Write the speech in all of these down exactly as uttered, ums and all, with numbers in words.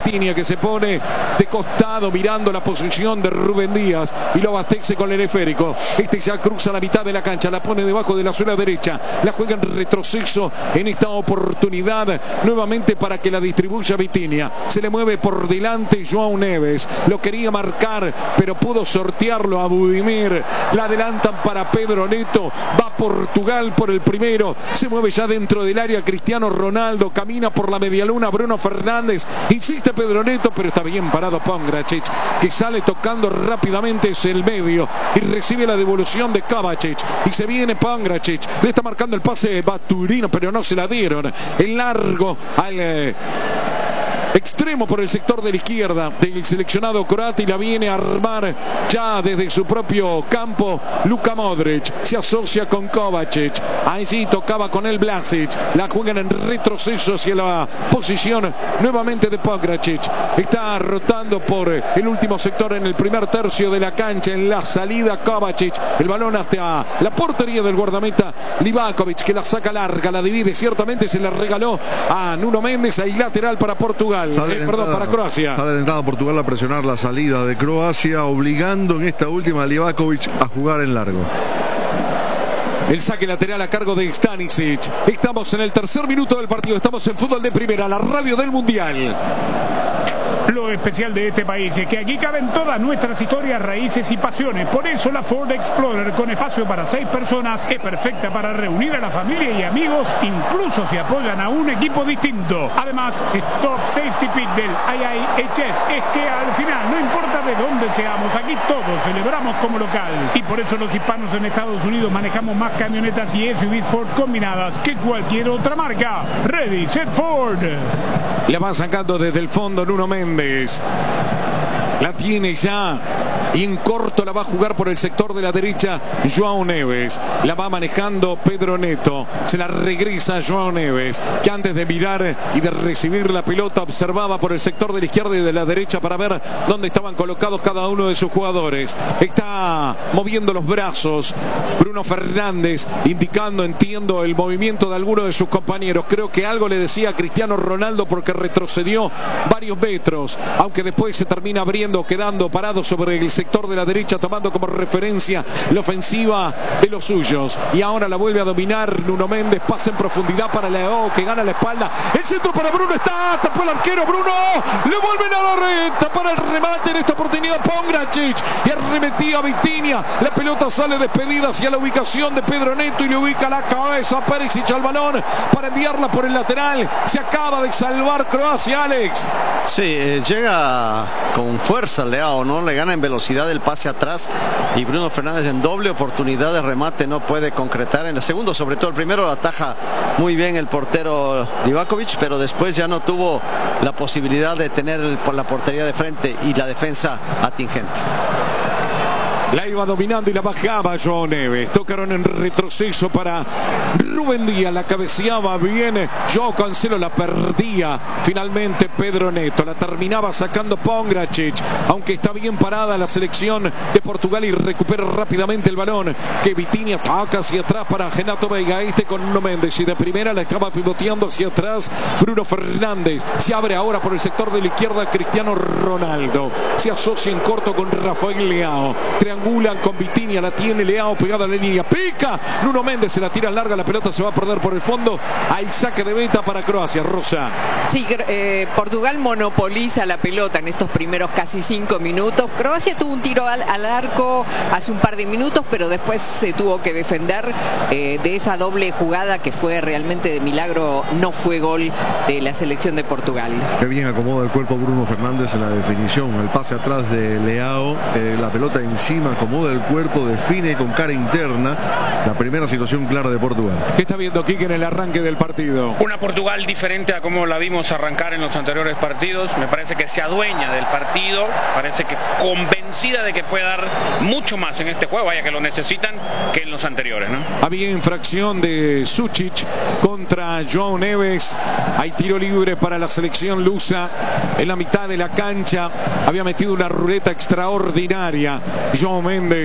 Vitinha, que se pone de costado mirando la posición de Rubén Díaz y lo abastece con el esférico. Este ya cruza la mitad de la cancha, la pone debajo de la suela derecha, la juega en retroceso en esta oportunidad nuevamente para que la distribuya Vitinha. Se le mueve por delante João Neves, lo quería marcar pero pudo sortearlo a Budimir. La adelantan para Pedro Neto, va Portugal por el primero, se mueve ya dentro del área Cristiano Ronaldo, camina por la medialuna Bruno Fernández, insiste Pedro Neto, pero está bien parado Pongracic, que sale tocando rápidamente es el medio y recibe la devolución de Kovacic y se viene Pongracic, le está marcando el pase Baturino, pero no se la dieron, el largo al eh, extremo por el sector de la izquierda del seleccionado croata y la viene a armar ya desde su propio campo Luka Modric, se asocia con Kovacic, allí tocaba con el Vlasic, la juegan en retroceso hacia la posición nuevamente de Pongracic, está rotando por el último sector en el primer tercio de la cancha, en la salida Kovacic, el balón hasta la portería del guardameta Livakovic, que la saca larga, la divide, ciertamente se le regaló a Nuno Méndez, ahí lateral para Portugal. Sale Eh, perdón, para Croacia. Sale de entrada Portugal a presionar la salida de Croacia, obligando en esta última a Livakovic a jugar en largo. El saque lateral a cargo de Stanisic. Estamos en el tercer minuto del partido. Estamos en Fútbol de Primera, la radio del Mundial. Lo especial de este país es que aquí caben todas nuestras historias, raíces y pasiones. Por eso la Ford Explorer, con espacio para seis personas, es perfecta para reunir a la familia y amigos, incluso si apoyan a un equipo distinto. Además, Top Safety Pick del I I H S es que al final, no importa de dónde seamos, aquí todos celebramos como local. Y por eso los hispanos en Estados Unidos manejamos más camionetas y S U Vs Ford combinadas que cualquier otra marca. Ready, set, Ford. La va sacando desde el fondo Nuno Méndez. La tiene ya y en corto la va a jugar por el sector de la derecha João Neves. La va manejando Pedro Neto. Se la regresa João Neves, que antes de mirar y de recibir la pelota observaba por el sector de la izquierda y de la derecha para ver dónde estaban colocados cada uno de sus jugadores. Está moviendo los brazos Bruno Fernández, indicando, entiendo, el movimiento de alguno de sus compañeros. Creo que algo le decía a Cristiano Ronaldo porque retrocedió varios metros, aunque después se termina abriendo, quedando parado sobre el sector de la derecha, tomando como referencia la ofensiva de los suyos. Y ahora la vuelve a dominar Nuno Méndez, pasa en profundidad para Leao, que gana la espalda. El centro para Bruno, está, tapó el arquero Bruno, le vuelven a la recta para el remate en esta oportunidad Pongracic y arremetía Vitinha. La pelota sale despedida hacia la ubicación de Pedro Neto y le ubica la cabeza Perisic al balón para enviarla por el lateral. Se acaba de salvar Croacia, Alex. Sí, eh, llega con fuerza Leao, ¿no? Le gana en velocidad el pase atrás y Bruno Fernández en doble oportunidad de remate no puede concretar. En el segundo, sobre todo el primero, lo ataja muy bien el portero Livakovic, pero después ya no tuvo la posibilidad de tener por la portería de frente y la defensa atingente. La iba dominando y la bajaba João Neves. Tocaron en retroceso para Rubén Díaz. La cabeceaba bien João Cancelo, la perdía finalmente Pedro Neto. La terminaba sacando Pongracic, aunque está bien parada la selección de Portugal y recupera rápidamente el balón. Que Vitinha toca hacia atrás para Renato Veiga. Este con Nuno Méndez y de primera la estaba pivoteando hacia atrás Bruno Fernández. Se abre ahora por el sector de la izquierda Cristiano Ronaldo. Se asocia en corto con Rafael Leao. Triangulan con Vitinha, la tiene Leao pegada a la línea, pica Nuno Méndez, se la tira larga, la pelota se va a perder por el fondo. Hay saque de meta para Croacia. Rosa. Sí, eh, Portugal monopoliza la pelota en estos primeros casi cinco minutos. Croacia tuvo un tiro al, al arco hace un par de minutos, pero después se tuvo que defender eh, de esa doble jugada que fue realmente de milagro, no fue gol de la selección de Portugal. Qué bien acomoda el cuerpo Bruno Fernández en la definición, el pase atrás de Leao, eh, la pelota encima, acomoda el cuerpo, define con cara interna. La primera situación clara de Portugal. ¿Qué está viendo Quique en el arranque del partido? Una Portugal diferente a como la vimos arrancar en los anteriores partidos. Me parece que se adueña del partido, parece que convencida de que puede dar mucho más en este juego, vaya que lo necesitan, que en los anteriores, ¿no? Había infracción de Sučić contra João Neves. Hay tiro libre para la selección lusa en la mitad de la cancha. Había metido una ruleta extraordinaria João Méndez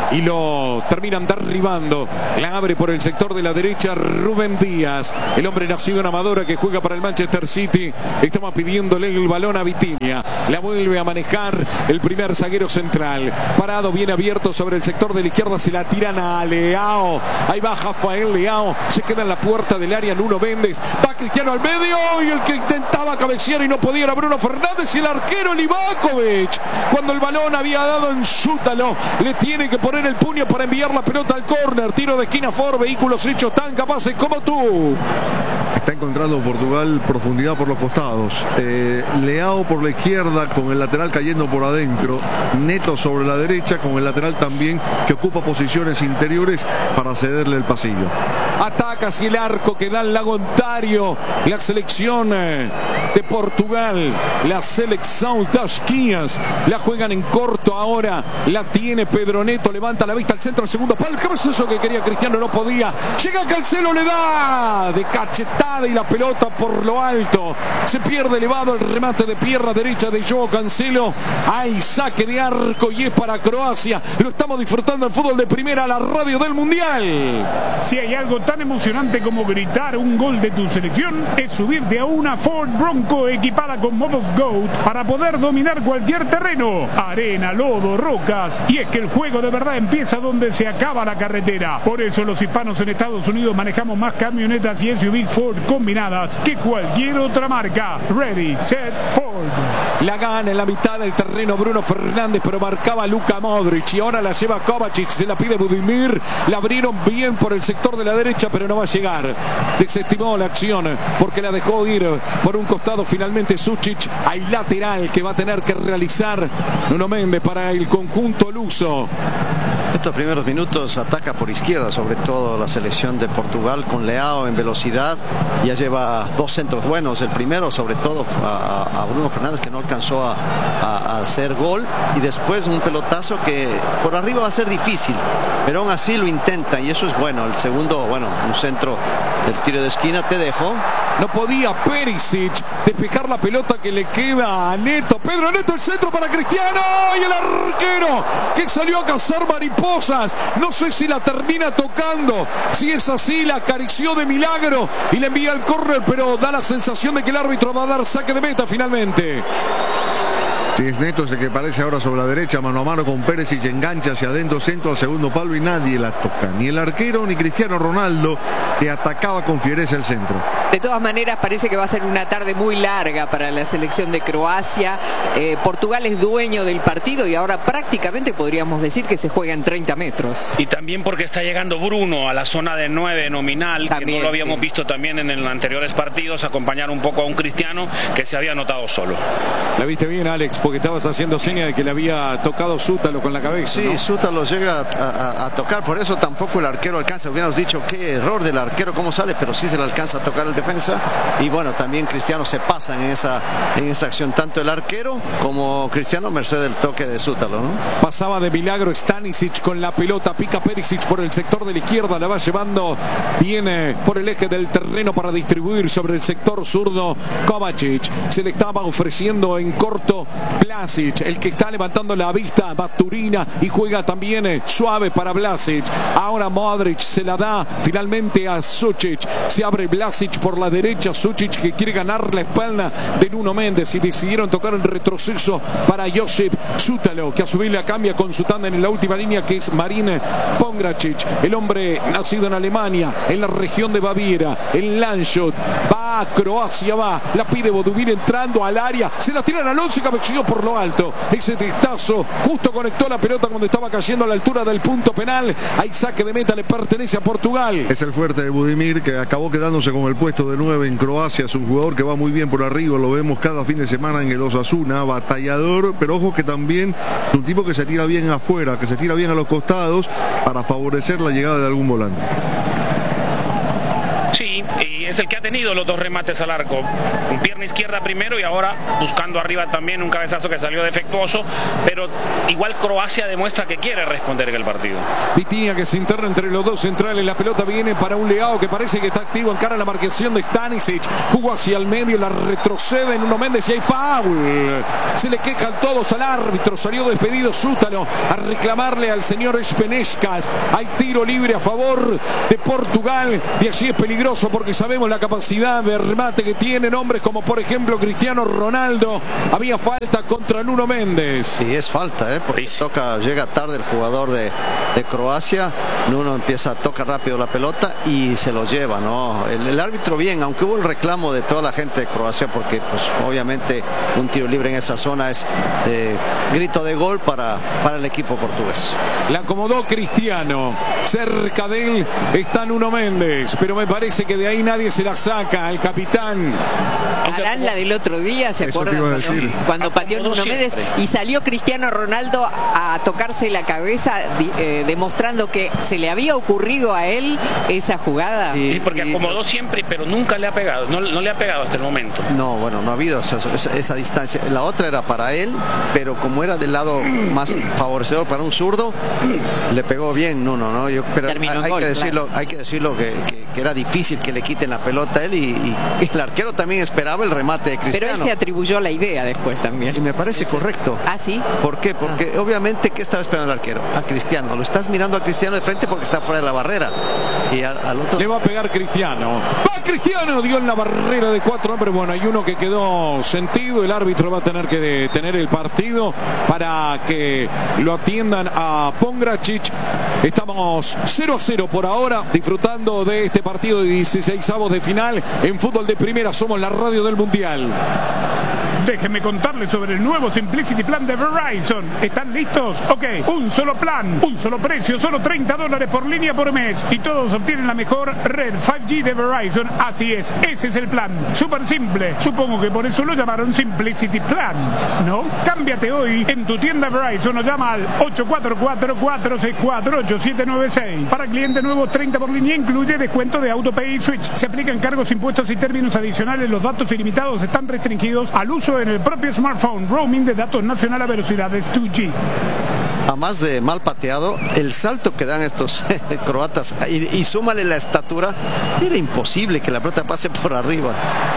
y lo terminan derribando. La abre por el sector de la derecha Rubén Díaz, el hombre nacido en Amadora que juega para el Manchester City. Estamos pidiéndole el balón a Vitinha. La vuelve a manejar el primer zaguero central. Parado, bien abierto sobre el sector de la izquierda. Se la tiran a Leao. Ahí va Rafael Leao. Se queda en la puerta del área Nuno Méndez. Va Cristiano al medio y el que intentaba cabecear y no podía era Bruno Fernández y el arquero Livakovic. Cuando el balón había dado en Sútalo, le tiene que poner el puño para enviar la pelota al córner. Tiro de esquina Ford. Vehículos hechos tan capaces como tú. Está encontrando Portugal profundidad por los costados. Eh, Leao por la izquierda con el lateral cayendo por adentro. Neto sobre la derecha con el lateral también que ocupa posiciones interiores para cederle el pasillo. Ataca hacia el arco que da el Lago Ontario. La selección de Portugal. La selección Tasquias. La juegan en corto ahora. La tiene Pedro Neto. Levanta la vista al centro. Al segundo palo. ¿Qué es eso que quería Cristiano? No podía. Llega Cancelo. Le da de cachetada y la pelota por lo alto. Se pierde elevado el remate de pierna derecha de Joao Cancelo. Hay saque de arco y es para Croacia. Lo estamos disfrutando en fútbol de primera, la radio del Mundial. Si hay algo tan emocionante como gritar un gol de tu selección, es subirte a una Ford Bronco equipada con modos GOAT para poder dominar cualquier terreno, arena, lodo, rocas. Y es que el juego de verdad empieza donde se acaba la carretera. Por eso los hispanos en Estados Unidos manejamos más camionetas y S U Vs Ford combinadas que cualquier otra marca. Ready, set, Ford. La gana en la mitad del terreno Bruno Fernández, pero marcaba Luka Modric y ahora la lleva Kovacic, se la pide Budimir. La abrieron bien por el sector de la derecha, pero no va a llegar. Desestimó la acción porque la dejó ir por un costado finalmente Sučić. Hay lateral que va a tener que realizar Nuno Méndez para el conjunto luso. Estos primeros minutos ataca por izquierda, sobre todo la selección de Portugal con Leao en velocidad. Ya lleva dos centros buenos. El primero, sobre todo, a, a Bruno Fernández, que no alcanzó a, a, a hacer gol. Y después un pelotazo que por arriba va a ser difícil, pero aún así lo intenta y eso es bueno. El segundo, bueno, un centro del tiro de esquina. Te dejo. No podía Perisic despejar la pelota que le queda a Neto. Pedro Neto, el centro para Cristiano y el arquero que salió a cazar mariposas. No sé si la termina tocando. Si es así, la acarició de milagro y le envía al córner, pero da la sensación de que el árbitro va a dar saque de meta finalmente. Si es Neto, es el que aparece ahora sobre la derecha, mano a mano con Perisic, engancha hacia adentro, centro al segundo palo y nadie la toca. Ni el arquero ni Cristiano Ronaldo, que atacaba con fiereza el centro. De todas maneras, parece que va a ser una tarde muy larga para la selección de Croacia. Eh, Portugal es dueño del partido y ahora prácticamente podríamos decir que se juega en treinta metros. Y también porque está llegando Bruno a la zona de nueve nominal, también, que no lo habíamos sí. visto también en los anteriores partidos, acompañar un poco a un Cristiano que se había anotado solo. La viste bien, Alex, porque estabas haciendo seña de que le había tocado Sútalo con la cabeza. Sí, ¿no? Sútalo llega a, a, a tocar, por eso tampoco el arquero alcanza. Hubiéramos dicho qué error del arquero, cómo sale, pero sí se le alcanza a tocar el defensa. Y bueno, también Cristiano se pasa en esa, en esa acción, tanto el arquero como Cristiano, merced del toque de Sútalo, ¿no? Pasaba de milagro Stanisic con la pelota, pica Perisic por el sector de la izquierda, la va llevando, viene por el eje del terreno para distribuir sobre el sector zurdo Kovacic. Se le estaba ofreciendo en corto Vlasic, el que está levantando la vista, Baturina, y juega también eh, suave para Vlasic. Ahora Modric se la da finalmente a Sučić, se abre Vlasic por la derecha, Sučić que quiere ganar la espalda de Nuno Méndez y decidieron tocar el retroceso para Josip Sútalo, que a su vez la cambia con su tándem en la última línea, que es Marin Pongracic, el hombre nacido en Alemania, en la región de Baviera, en Landshut. Va a Croacia, va, la pide Budimir entrando al área, se la tiran a Alonso y cabeció por lo alto. Ese testazo justo conectó la pelota cuando estaba cayendo a la altura del punto penal. Hay saque de meta, le pertenece a Portugal. Es el fuerte de Budimir, que acabó quedándose con el puesto de nueve en Croacia. Es un jugador que va muy bien por arriba, lo vemos cada fin de semana en el Osasuna, batallador, pero ojo que también es un tipo que se tira bien afuera, que se tira bien a los costados para favorecer la llegada de algún volante. Sí, y es el que ha tenido los dos remates al arco. Un pierna izquierda primero y ahora buscando arriba también un cabezazo que salió defectuoso, pero igual Croacia demuestra que quiere responder en el partido. Vitinha que se interna entre los dos centrales, la pelota viene para un Leao que parece que está activo, encara la marcación de Stanisic, jugó hacia el medio, la retrocede en Nuno Méndez y hay foul. Se le quejan todos al árbitro. Salió despedido Sútalo a reclamarle al señor Espenescas. Hay tiro libre a favor de Portugal. Y allí es peligroso porque sabemos la capacidad de remate que tienen hombres como por ejemplo Cristiano Ronaldo. Había falta contra Nuno Méndez. Sí, es falta, ¿eh? Porque toca, llega tarde el jugador de, de Croacia. Nuno empieza a tocar rápido la pelota y se lo lleva, ¿no? El, el árbitro bien, aunque hubo el reclamo de toda la gente de Croacia, porque pues obviamente un tiro libre en esa zona es eh, grito de gol para, para el equipo portugués. La acomodó Cristiano. Cerca de él está Nuno Méndez, pero me parece que de ahí nadie se la saca. El capitán. Harán la del otro día, ¿se Eso te acuerdan? iba a decir. Cuando pateó Nuno Méndez y salió Cristiano Ronaldo a tocarse la cabeza, eh, demostrando que se le había ocurrido a él esa jugada. Y, sí, porque acomodó siempre, pero nunca le ha pegado, no, no le ha pegado hasta el momento. No, bueno, no ha habido esa, esa, esa distancia. La otra era para él, pero como era del lado más favorecedor para un zurdo, le pegó bien Nuno, ¿no? Yo, pero hay, hay, gol, que decirlo, claro. hay que decirlo que, que, que era difícil que le quiten la pelota a él y, y, y el arquero también esperaba el remate de Cristiano. Pero él se atribuyó la idea después también. Y me parece Ese. correcto. ¿Ah, sí? ¿Por qué? Porque ah. obviamente, ¿qué estaba esperando el arquero? A Cristiano. Lo estás mirando a Cristiano de frente porque está fuera de la barrera. Y al, al otro... Le va a pegar Cristiano. ¡Va Cristiano! Dio en la barrera de cuatro hombres. Bueno, hay uno que quedó sentido. El árbitro va a tener que detener el partido para que lo atiendan a Pongracic. Estamos cero a cero por ahora, disfrutando de este partido de dieciseisavos de final en fútbol de primera. Somos la radio del Mundial. Déjenme contarles sobre el nuevo Simplicity Plan de Verizon. ¿Están listos? Ok, un solo plan, un solo precio, solo treinta dólares por línea por mes. Y todos obtienen la mejor red cinco G de Verizon. Así es, ese es el plan. Súper simple. Supongo que por eso lo llamaron Simplicity Plan, ¿no? Cámbiate hoy en tu tienda Verizon o llama al ocho cuatro cuatro, cuatro seis cuatro, ocho siete nueve seis. Para clientes nuevos, treinta por línea, incluye descuento de AutoPay y Switch. Se aplican cargos, impuestos y términos adicionales. Los datos ilimitados están restringidos al uso en el propio smartphone. Roaming de datos nacional a velocidades dos G. A más de mal pateado, el salto que dan estos croatas y, y súmale la estatura, era imposible que la pelota pase por arriba.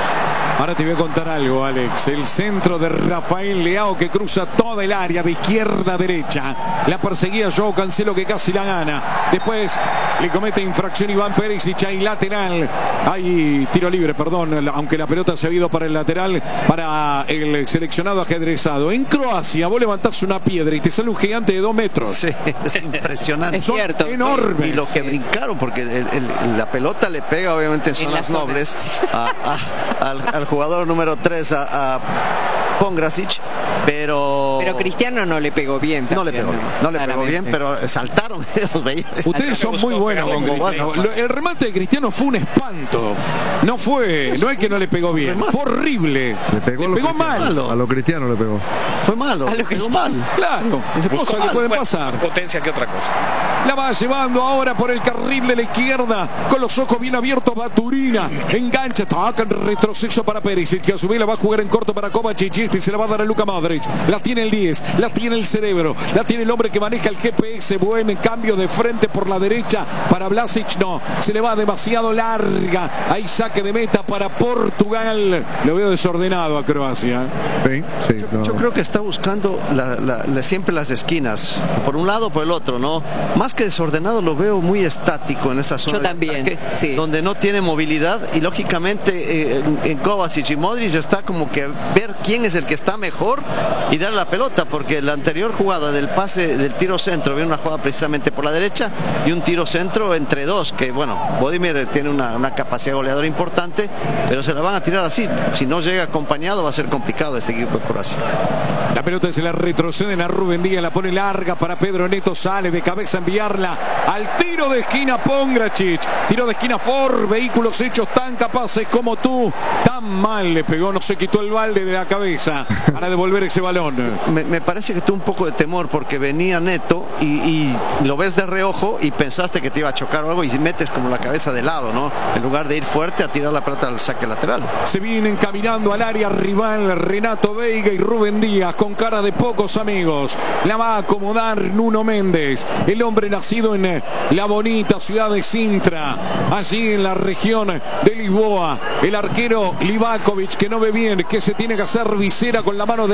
Ahora te voy a contar algo, Alex. El centro de Rafael Leao que cruza toda el área de izquierda a derecha. La perseguía Joao Cancelo que casi la gana. Después le comete infracción Iván Perisic. Hay lateral. Hay tiro libre, perdón. Aunque la pelota se ha ido para el lateral para el seleccionado ajedrezado. En Croacia vos levantás una piedra y te sale un gigante de dos metros. Sí, es impresionante. Es cierto. Enorme. Y lo que brincaron, porque el, el, la pelota le pega obviamente en zonas en nobles a, a, al, al jugador número tres, a, a Pongracic, pero... Pero Cristiano no le pegó bien. No le pegó bien, no le pegó bien, pero saltaron. Los veía. Ustedes son muy buenos con Cristiano. El remate de Cristiano fue un espanto. No fue, no es que no le pegó bien, fue horrible. Le pegó, le pegó mal. A lo Cristiano le pegó. Fue malo, a lo le pegó mal. Claro, cosas que pueden pasar. Potencia que otra cosa. La va llevando ahora por el carril de la izquierda, con los ojos bien abiertos Baturina. Engancha, toca en retroceso para Perisic, que a su vez la va a jugar en corto para Kovacic. Y se la va a dar a Luka Modric. La tiene el diez, la tiene el cerebro, la tiene el hombre que maneja el G P S. Buen cambio de frente por la derecha para Vlasic. No, se le va demasiado larga. Ahí saque de meta para Portugal. Lo veo desordenado a Croacia. Sí, sí, yo, no. yo creo que está buscando la, la, la, siempre las esquinas, por un lado o por el otro, ¿no? Más que desordenado, lo veo muy estático en esa zona. Yo también, ataque, sí. Donde no tiene movilidad y lógicamente eh, en, en Kovacic y Modric está como que ver quién es el que está mejor y dar la pelota, porque la anterior jugada del pase del tiro centro, viene una jugada precisamente por la derecha y un tiro centro entre dos, que bueno, Bodimir tiene una, una capacidad goleadora importante, pero se la van a tirar así. Si no llega acompañado va a ser complicado este equipo de Croacia. La pelota se la retroceden a Rubén Díaz, la pone larga para Pedro Neto, sale de cabeza a enviarla al tiro de esquina Pongracic. Tiro de esquina Ford, vehículos hechos tan capaces como tú. Tan mal le pegó, no se quitó el balde de la cabeza para devolver ese balón. Me, me parece que tuvo un poco de temor porque venía Neto y, y lo ves de reojo y pensaste que te iba a chocar o algo y metes como la cabeza de lado, ¿no? En lugar de ir fuerte a tirar la pelota al saque lateral. Se vienen caminando al área rival Renato Veiga y Rubén Díaz con cara de pocos amigos. La va a acomodar Nuno Méndez, el hombre nacido en la bonita ciudad de Sintra, allí en la región de Lisboa. El arquero Livakovic, que no ve bien, que se tiene que hacer visera con la mano derecha.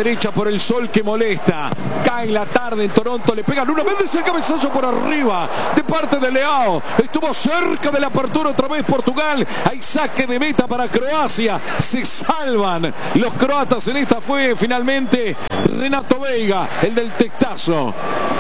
derecha por el sol que molesta. Cae la tarde en Toronto, le pega Nuno Méndez, el cabezazo por arriba de parte de Leao. Estuvo cerca de la apertura otra vez Portugal. Hay saque de meta para Croacia. Se salvan los croatas en esta. Fue finalmente Renato Veiga, el del testazo.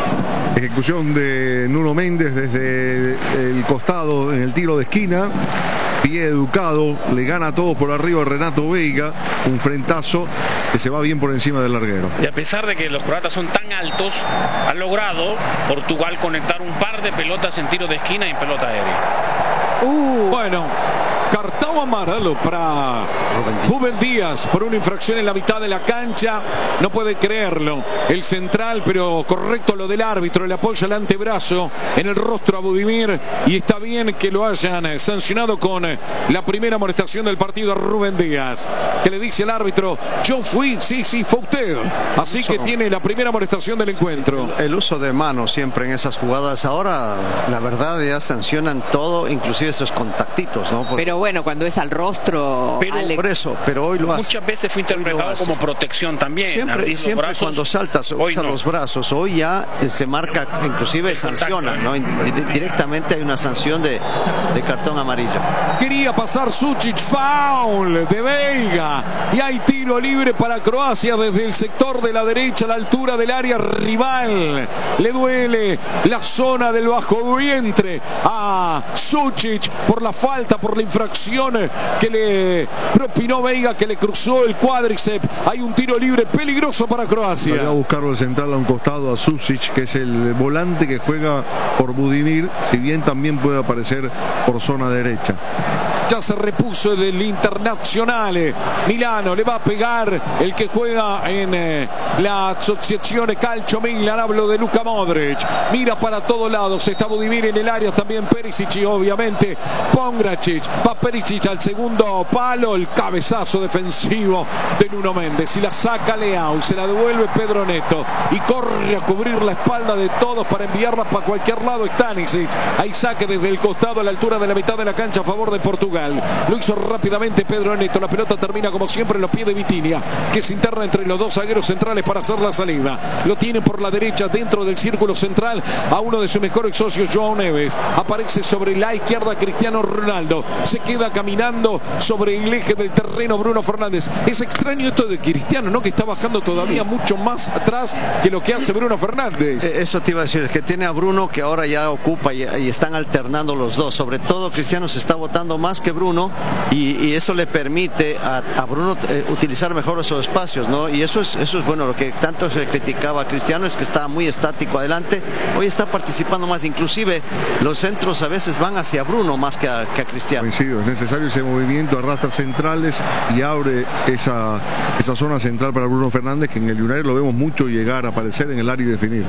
Ejecución de Nuno Méndez desde el costado en el tiro de esquina. Pie educado, le gana a todos por arriba Renato Veiga. Un frentazo que se va bien por encima del larguero. Y a pesar de que los croatas son tan altos, ha logrado Portugal conectar un par de pelotas en tiro de esquina y en pelota aérea. Uh. Bueno, cartón amarelo para Rubén Díaz por una infracción en la mitad de la cancha. No puede creerlo el central, pero correcto lo del árbitro. Le apoya el antebrazo en el rostro a Budimir y está bien que lo hayan sancionado con la primera amonestación del partido a Rubén Díaz, que le dice el árbitro: yo fui, sí, sí, fue usted. Así que tiene la primera amonestación del encuentro. El uso de manos siempre en esas jugadas. Ahora, la verdad, ya sancionan todo, inclusive esos contactitos, ¿no? Porque... Pero bueno, cuando es al rostro, pero, Alex... por eso, pero hoy lo hace. Muchas veces fue interpretado como protección también. Siempre, siempre brazos, cuando saltas, usa no. los brazos. Hoy ya se marca, inclusive sancionan, ¿no? Directamente hay una sanción de, de cartón amarillo. Quería pasar Sučić, foul de Veiga. Y hay tiro libre para Croacia desde el sector de la derecha a la altura del área rival. Le duele la zona del bajo vientre a Sučić por la falta, por la infracción que le propinó Veiga, que le cruzó el cuádriceps. Hay un tiro libre peligroso para Croacia. Voy a buscarlo el central a un costado a Sušić, que es el volante que juega por Budimir, si bien también puede aparecer por zona derecha. Ya se repuso del Internazionale Milano, le va a pegar el que juega en eh, la Asociazione Calcio Milan. Hablo de Luka Modric, mira para todos lados, está Budimir en el área, también Perisic y obviamente Pongracic. Va Perisic al segundo palo, el cabezazo defensivo de Nuno Méndez y la saca Leao, se la devuelve Pedro Neto y corre a cubrir la espalda de todos para enviarla para cualquier lado. Stanisic, hay saque desde el costado a la altura de la mitad de la cancha a favor de Portugal. Lo hizo rápidamente Pedro Neto. La pelota termina como siempre en los pies de Vitinha, que se interna entre los dos zagueros centrales para hacer la salida. Lo tiene por la derecha dentro del círculo central a uno de sus mejores socios, João Neves. Aparece sobre la izquierda Cristiano Ronaldo. Se queda caminando sobre el eje del terreno Bruno Fernández. Es extraño esto de Cristiano, ¿no? Que está bajando todavía mucho más atrás que lo que hace Bruno Fernández. Eso te iba a decir, es que tiene a Bruno que ahora ya ocupa y, y están alternando los dos. Sobre todo Cristiano se está botando más que Bruno y, y eso le permite a, a Bruno eh, utilizar mejor esos espacios, ¿no? Y eso es, eso es bueno. Lo que tanto se criticaba a Cristiano es que estaba muy estático adelante. Hoy está participando más, inclusive los centros a veces van hacia Bruno más que a, que a Cristiano. Coincido, es necesario ese movimiento, arrastra centrales y abre esa, esa zona central para Bruno Fernández, que en el United lo vemos mucho llegar a aparecer en el área y definir.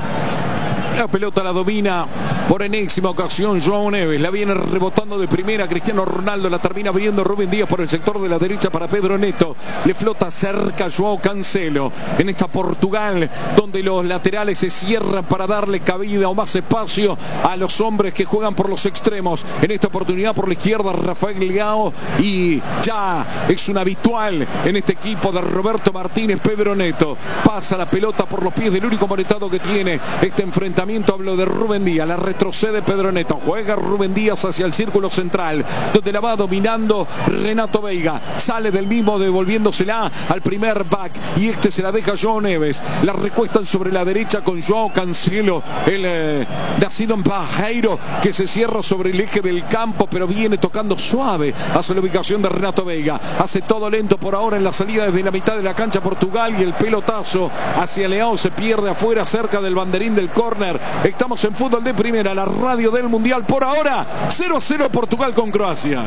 La pelota la domina por enésima ocasión João Neves, la viene rebotando de primera Cristiano Ronaldo, la termina abriendo Rubén Díaz por el sector de la derecha para Pedro Neto, le flota cerca João Cancelo en esta Portugal donde los laterales se cierran para darle cabida o más espacio a los hombres que juegan por los extremos. En esta oportunidad por la izquierda Rafael Leao y ya es un habitual en este equipo de Roberto Martínez. Pedro Neto pasa la pelota por los pies del único monetado que tiene este enfrentamiento. Hablo de Rubén Díaz, la retrocede Pedro Neto, juega Rubén Díaz hacia el círculo central donde la va dominando Renato Veiga, sale del mismo devolviéndosela al primer back y este se la deja João Neves, la recuestan sobre la derecha con João Cancelo, el eh, nacido en Barreiro, que se cierra sobre el eje del campo pero viene tocando suave hacia la ubicación de Renato Veiga, hace todo lento por ahora en la salida desde la mitad de la cancha Portugal y el pelotazo hacia Leao se pierde afuera cerca del banderín del córner. Estamos en Fútbol de Primera, la radio del Mundial. Por ahora, cero a cero Portugal con Croacia.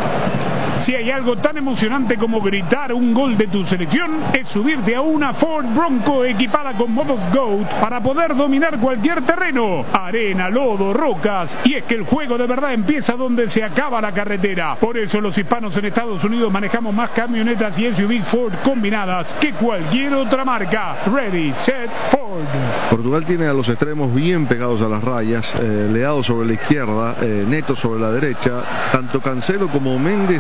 Si hay algo tan emocionante como gritar un gol de tu selección, es subirte a una Ford Bronco equipada con modos GOAT para poder dominar cualquier terreno, arena, lodo, rocas. Y es que el juego de verdad empieza donde se acaba la carretera. Por eso los hispanos en Estados Unidos manejamos más camionetas y S U Vs Ford combinadas que cualquier otra marca. Ready, set, Ford. Portugal tiene a los extremos bien pegados a las rayas, eh, Leao sobre la izquierda, eh, Neto sobre la derecha, tanto Cancelo como Méndez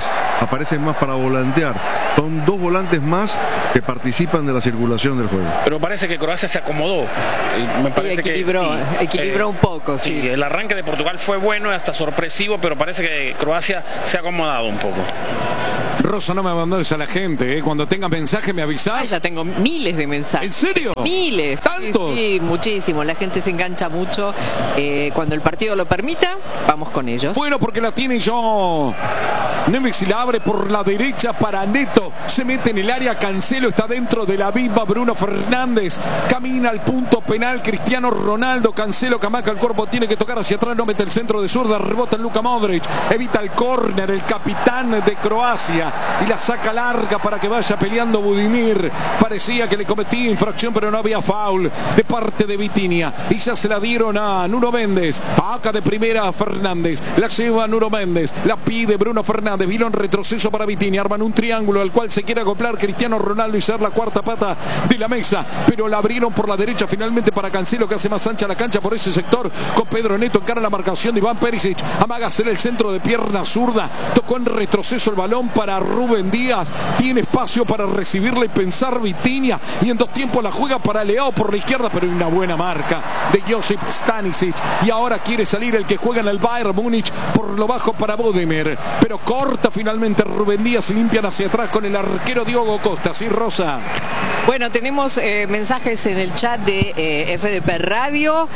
aparecen más para volantear. Son dos volantes más que participan de la circulación del juego. Pero parece que Croacia se acomodó. Me parece sí, equilibró, que, sí, equilibró eh, un poco. Sí. sí, el arranque de Portugal fue bueno y hasta sorpresivo, pero parece que Croacia se ha acomodado un poco. Rosa, no me abandones a la gente, ¿eh? Cuando tengas mensaje me avisás. Ay, ya tengo miles de mensajes. ¿En serio? Miles. ¿Tantos? Sí, sí, muchísimo. La gente se engancha mucho. Eh, cuando el partido lo permita, vamos con ellos. Bueno, porque la tiene yo. Neves y la abre por la derecha para Neto. Se mete en el área. Cancelo está dentro de la viva. Bruno Fernández camina al punto penal. Cristiano Ronaldo. Cancelo camaca el cuerpo. Tiene que tocar hacia atrás. No mete el centro de zurda. Rebota en Luka Modric. Evita el córner. El capitán de Croacia. Y la saca larga para que vaya peleando Budimir. Parecía que le cometía infracción, pero no había foul de parte de Vitinha. Y ya se la dieron a Nuno Méndez. Acá de primera Fernández. La lleva Nuno Méndez. La pide Bruno Fernández. Vino en retroceso para Vitinha. Arman un triángulo al cual se quiere acoplar Cristiano Ronaldo y ser la cuarta pata de la mesa. Pero la abrieron por la derecha finalmente para Cancelo, que hace más ancha la cancha por ese sector. Con Pedro Neto encara la marcación de Iván Perisic. Amaga hacer el centro de pierna zurda. Tocó en retroceso el balón para Rubén Díaz. Tiene espacio para recibirle y pensar Vitinha. Y en dos tiempos la juega para Leao por la izquierda, pero hay una buena marca de Josip Stanisic. Y ahora quiere salir el que juega en el Bayern Múnich por lo bajo para Budimir. Pero corta finalmente Rubén Díaz y limpian hacia atrás con el arquero Diogo Costa. ¿Sí, Rosa? Bueno, tenemos eh, mensajes en el chat de eh, F D P Radio.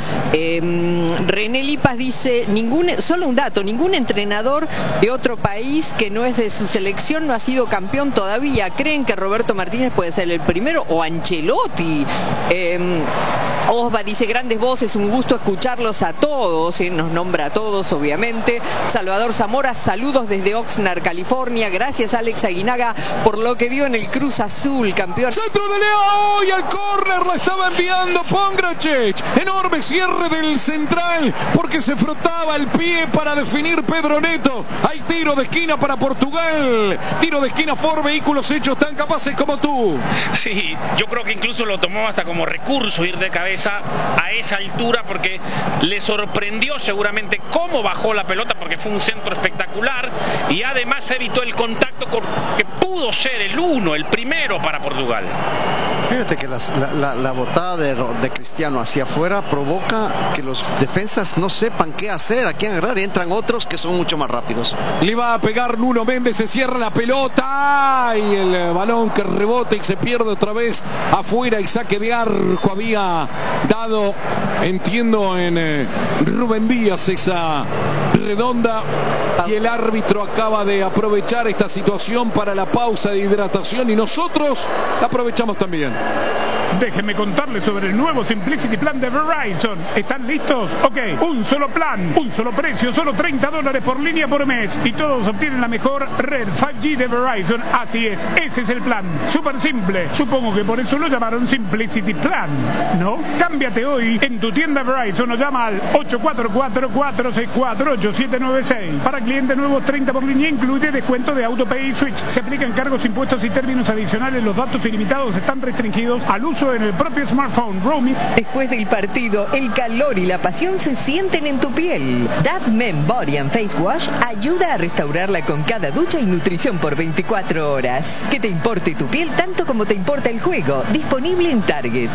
Eh, René Lipas dice, ningún, solo un dato, ningún entrenador de otro país que no es de su selección no ha sido campeón todavía. ¿Creen que Roberto Martínez puede ser el primero o Ancelotti? Eh, Osva dice, grandes voces, un gusto escucharlos a todos, eh, nos nombra a todos obviamente. Salvador Zamora, saludos desde Oxnard, California. Gracias Alex Aguinaga por lo que dio en el Cruz Azul, campeón. Centro de Leao y al córner la estaba enviando Pongracic. Enorme cierre del central porque se frotaba el pie para definir Pedro Neto. Hay tiro de esquina para Portugal. Tiro de esquina por vehículos hechos tan capaces como tú. Sí, yo creo que incluso lo tomó hasta como recurso ir de cabeza a esa altura porque le sorprendió seguramente cómo bajó la pelota porque fue un centro espectacular y además evitó el contacto que pudo ser el uno, el primero para Portugal. Fíjate que las, la, la, la botada de, de Cristiano hacia afuera provoca que los defensas no sepan qué hacer, a quién agarrar y entran otros que son mucho más rápidos. Le va a pegar Nuno Méndez, se cierra la pelota y el balón que rebota y se pierde otra vez afuera y saque de arco había dado, entiendo, en eh, Rubén Díaz esa redonda y el árbitro acaba de aprovechar esta situación para la pausa de hidratación y nosotros la aprovechamos también. Déjenme contarles sobre el nuevo Simplicity Plan de Verizon. ¿Están listos? Ok, un solo plan, un solo precio, solo treinta dólares por línea por mes. Y todos obtienen la mejor red cinco G de Verizon. Así es, ese es el plan. Súper simple. Supongo que por eso lo llamaron Simplicity Plan, ¿no? Cámbiate hoy en tu tienda Verizon o llama al ocho cuatro cuatro, cuatro seis cuatro, ocho siete nueve seis. Para clientes nuevos, treinta por línea, incluye descuento de AutoPay y Switch. Se aplican cargos, impuestos y términos adicionales. Los datos ilimitados están restringidos al uso en el propio smartphone. Roaming. Después del partido, el calor y la pasión se sienten en tu piel. Dove Men Body and Face Wash ayuda a restaurarla con cada ducha y nutrición por veinticuatro horas. Que te importe tu piel tanto como te importa el juego. Disponible en Target.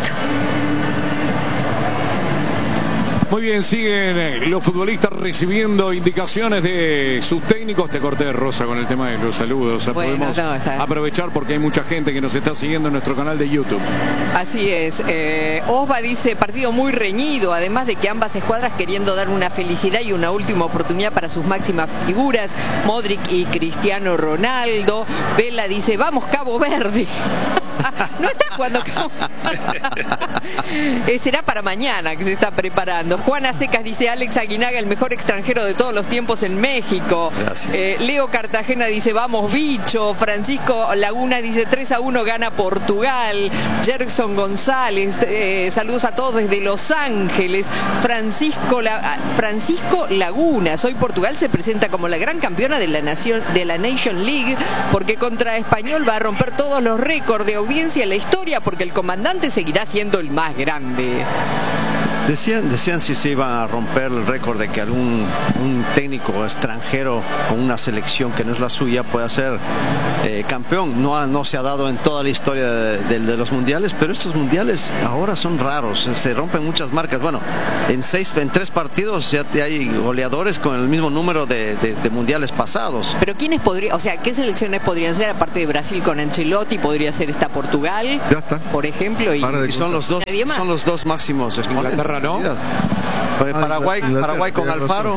Muy bien, siguen los futbolistas recibiendo indicaciones de sus técnicos. Te corté, Rosa, con el tema de los saludos. Bueno, podemos no, está... aprovechar porque hay mucha gente que nos está siguiendo en nuestro canal de YouTube. Así es. Eh, Osva dice, partido muy reñido, además de que ambas escuadras queriendo dar una felicidad y una última oportunidad para sus máximas figuras, Modric y Cristiano Ronaldo. Vela dice, vamos Cabo Verde. No está jugando Cabo eh, será para mañana que se está preparando. Juana Secas dice, Alex Aguinaga, el mejor extranjero de todos los tiempos en México. Eh, Leo Cartagena dice, vamos bicho. Francisco Laguna dice, tres a uno gana Portugal. Jerson González, eh, saludos a todos desde Los Ángeles. Francisco, La, Francisco Laguna, hoy Portugal se presenta como la gran campeona de la, nación, de la Nation League porque contra Español va a romper todos los récords de audiencia en la historia porque el comandante seguirá siendo el más grande. Decían, decían si se iban a romper el récord de que algún un técnico extranjero con una selección que no es la suya pueda ser eh, campeón. No, ha, no se ha dado en toda la historia de, de, de los mundiales, pero estos mundiales ahora son raros, se rompen muchas marcas. Bueno, en seis, en tres partidos ya hay goleadores con el mismo número de, de, de mundiales pasados. Pero ¿quiénes podrían, o sea, qué selecciones podrían ser aparte de Brasil con Ancelotti? Podría ser esta Portugal, ya está, por ejemplo, y, y son los dos, son los dos máximos. Inglaterra, ¿no? Paraguay, Paraguay con Alfaro.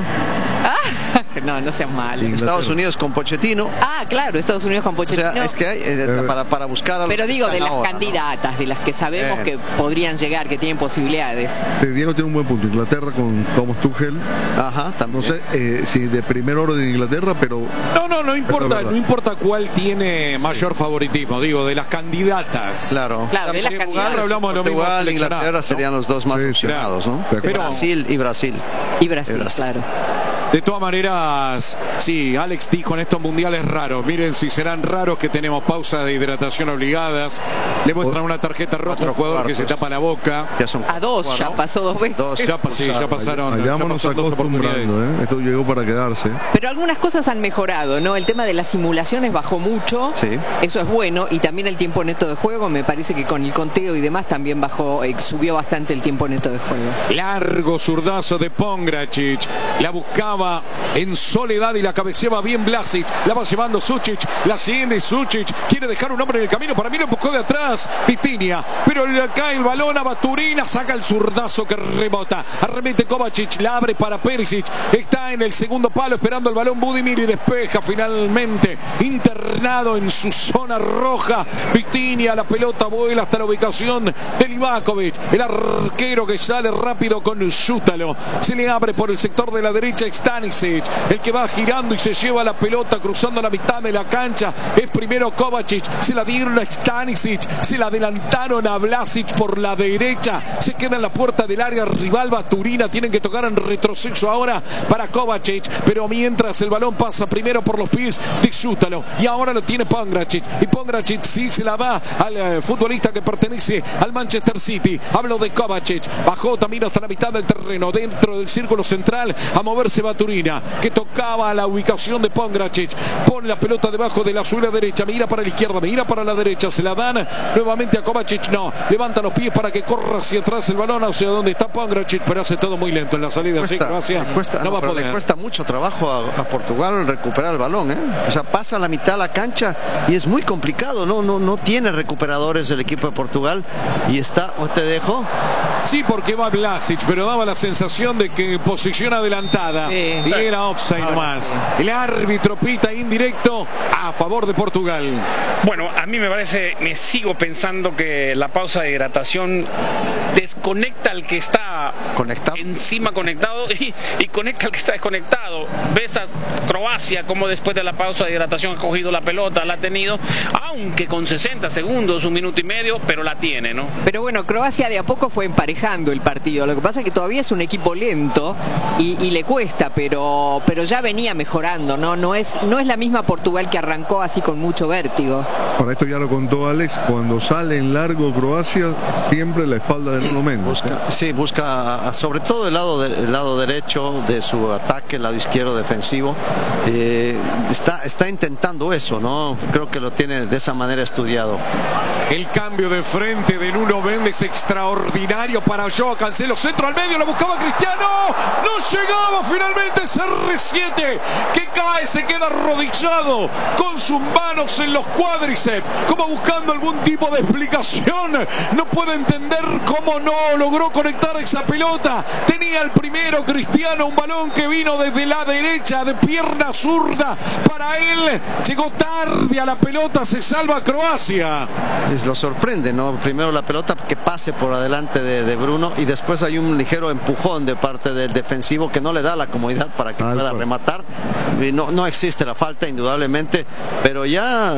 Ah, no, no seas mal. Estados Unidos con Pochettino. Ah, claro, Estados Unidos con Pochettino. O sea, es que hay eh, para, para buscar a los Pero digo, de las ahora, candidatas, ¿no? De las que sabemos eh. que podrían llegar, que tienen posibilidades. Diego tiene un buen punto. Inglaterra con Thomas Tuchel. Ajá, también. No sé eh, si de primer oro de Inglaterra, pero... No, no, no importa, no importa cuál tiene mayor sí. favoritismo, digo, de las candidatas. Claro. Claro, de las candidatas. Hablamos de Portugal, Inglaterra serían ¿no? los dos más sí, opcionados, claro. ¿no? Pero, Brasil y Brasil. Y Brasil, y Brasil. claro. De todas maneras, sí, Alex dijo en estos mundiales raros. Miren si serán raros que tenemos pausas de hidratación obligadas. Le muestran una tarjeta roja a un jugador que se tapa la boca. Ya son a dos, cuatro, ya pasó dos veces. Dos, ya, sí, ya pasaron. Ya vamos acostumbrando, ¿eh? Esto llegó para quedarse. Pero algunas cosas han mejorado, ¿no? El tema de las simulaciones bajó mucho. Sí. Eso es bueno. Y también el tiempo neto de juego, me parece que con el conteo y demás también bajó, eh, subió bastante el tiempo neto de juego. Largo zurdazo de Pongracic. La buscaba en soledad y la cabeceaba bien Vlasic, la va llevando Sučić, la siguiente Sučić, quiere dejar un hombre en el camino, para mí lo empujó de atrás Vitinha, pero le cae el balón a Baturina, saca el zurdazo que rebota, arremete Kovacic, la abre para Perisic, está en el segundo palo esperando el balón Budimir y despeja finalmente, internado en su zona roja, Vitinha, la pelota vuela hasta la ubicación de Livakovic, el arquero que sale rápido con Zútalo, se le abre por el sector de la derecha Stanisic, el que va girando y se lleva la pelota cruzando la mitad de la cancha, es primero Kovacic, se la dieron a Stanisic, se la adelantaron a Vlasic por la derecha, se queda en la puerta del área rival Baturina, tienen que tocar en retroceso ahora para Kovacic, pero mientras el balón pasa primero por los pies de Zútalo y ahora lo tiene Pongracic, y Pongracic sí se la da al eh, futbolista que pertenece al Manchester City, hablo de Kovacic, bajó también hasta la mitad del terreno, dentro del círculo central, a moverse Baturina, que tocaba a la ubicación de Pongracic, pone la pelota debajo de la suela derecha, mira para la izquierda, mira para la derecha, se la dan nuevamente a Kovacic, no, levanta los pies para que corra hacia atrás el balón, hacia donde está Pongracic, pero hace todo muy lento en la salida, cuesta, sí, Croacia cuesta, no, no va a poder. Le cuesta mucho trabajo a, a Portugal recuperar el balón, ¿eh? O sea, pasa la mitad de la cancha y es muy complicado, no, no, no tiene recuperadores el equipo de Portugal y está, ¿o te dejo? Sí, porque va Vlasic, pero daba la sensación de que posición adelantada. Sí. Y era offside nomás. El árbitro pita indirecto a favor de Portugal. Bueno, a mí me parece, me sigo pensando que la pausa de hidratación desconecta al que está conectado encima conectado y, y conecta al que está desconectado. Ves a Croacia como después de la pausa de hidratación ha cogido la pelota, la ha tenido, aunque con sesenta segundos, un minuto y medio, pero la tiene, ¿no? Pero bueno, Croacia de a poco fue emparejando el partido. Lo que pasa es que todavía es un equipo lento y, y le cuesta, pero, pero ya venía mejorando, ¿no? No es, no es la misma Portugal que arrancó así con mucho vértigo. Para esto ya lo contó Alex, cuando sale en largo Croacia, siempre la espalda de Nuno Mendes. Busca, sí, busca sobre todo el lado, de, el lado derecho de su ataque, el lado izquierdo defensivo. Eh, está, está intentando eso, ¿no? Creo que lo tiene de esa manera estudiado. El cambio de frente de Nuno Mendes extraordinario para Joao Cancelo, centro al medio, lo buscaba Cristiano, no llegaba finalmente ese R siete que cae, se queda arrodillado con sus manos en los cuádriceps, como buscando algún tipo de explicación, no puede entender cómo no logró conectar esa pelota, tenía el primero Cristiano, un balón que vino desde la derecha de pierna zurda para él, llegó tarde a la pelota, se salva Croacia. Lo sorprende, ¿no? Primero la pelota que pase por adelante de, de Bruno y después hay un ligero empujón de parte del defensivo que no le da la comodidad para que Alfa. pueda rematar. Y no, no existe la falta indudablemente, pero ya es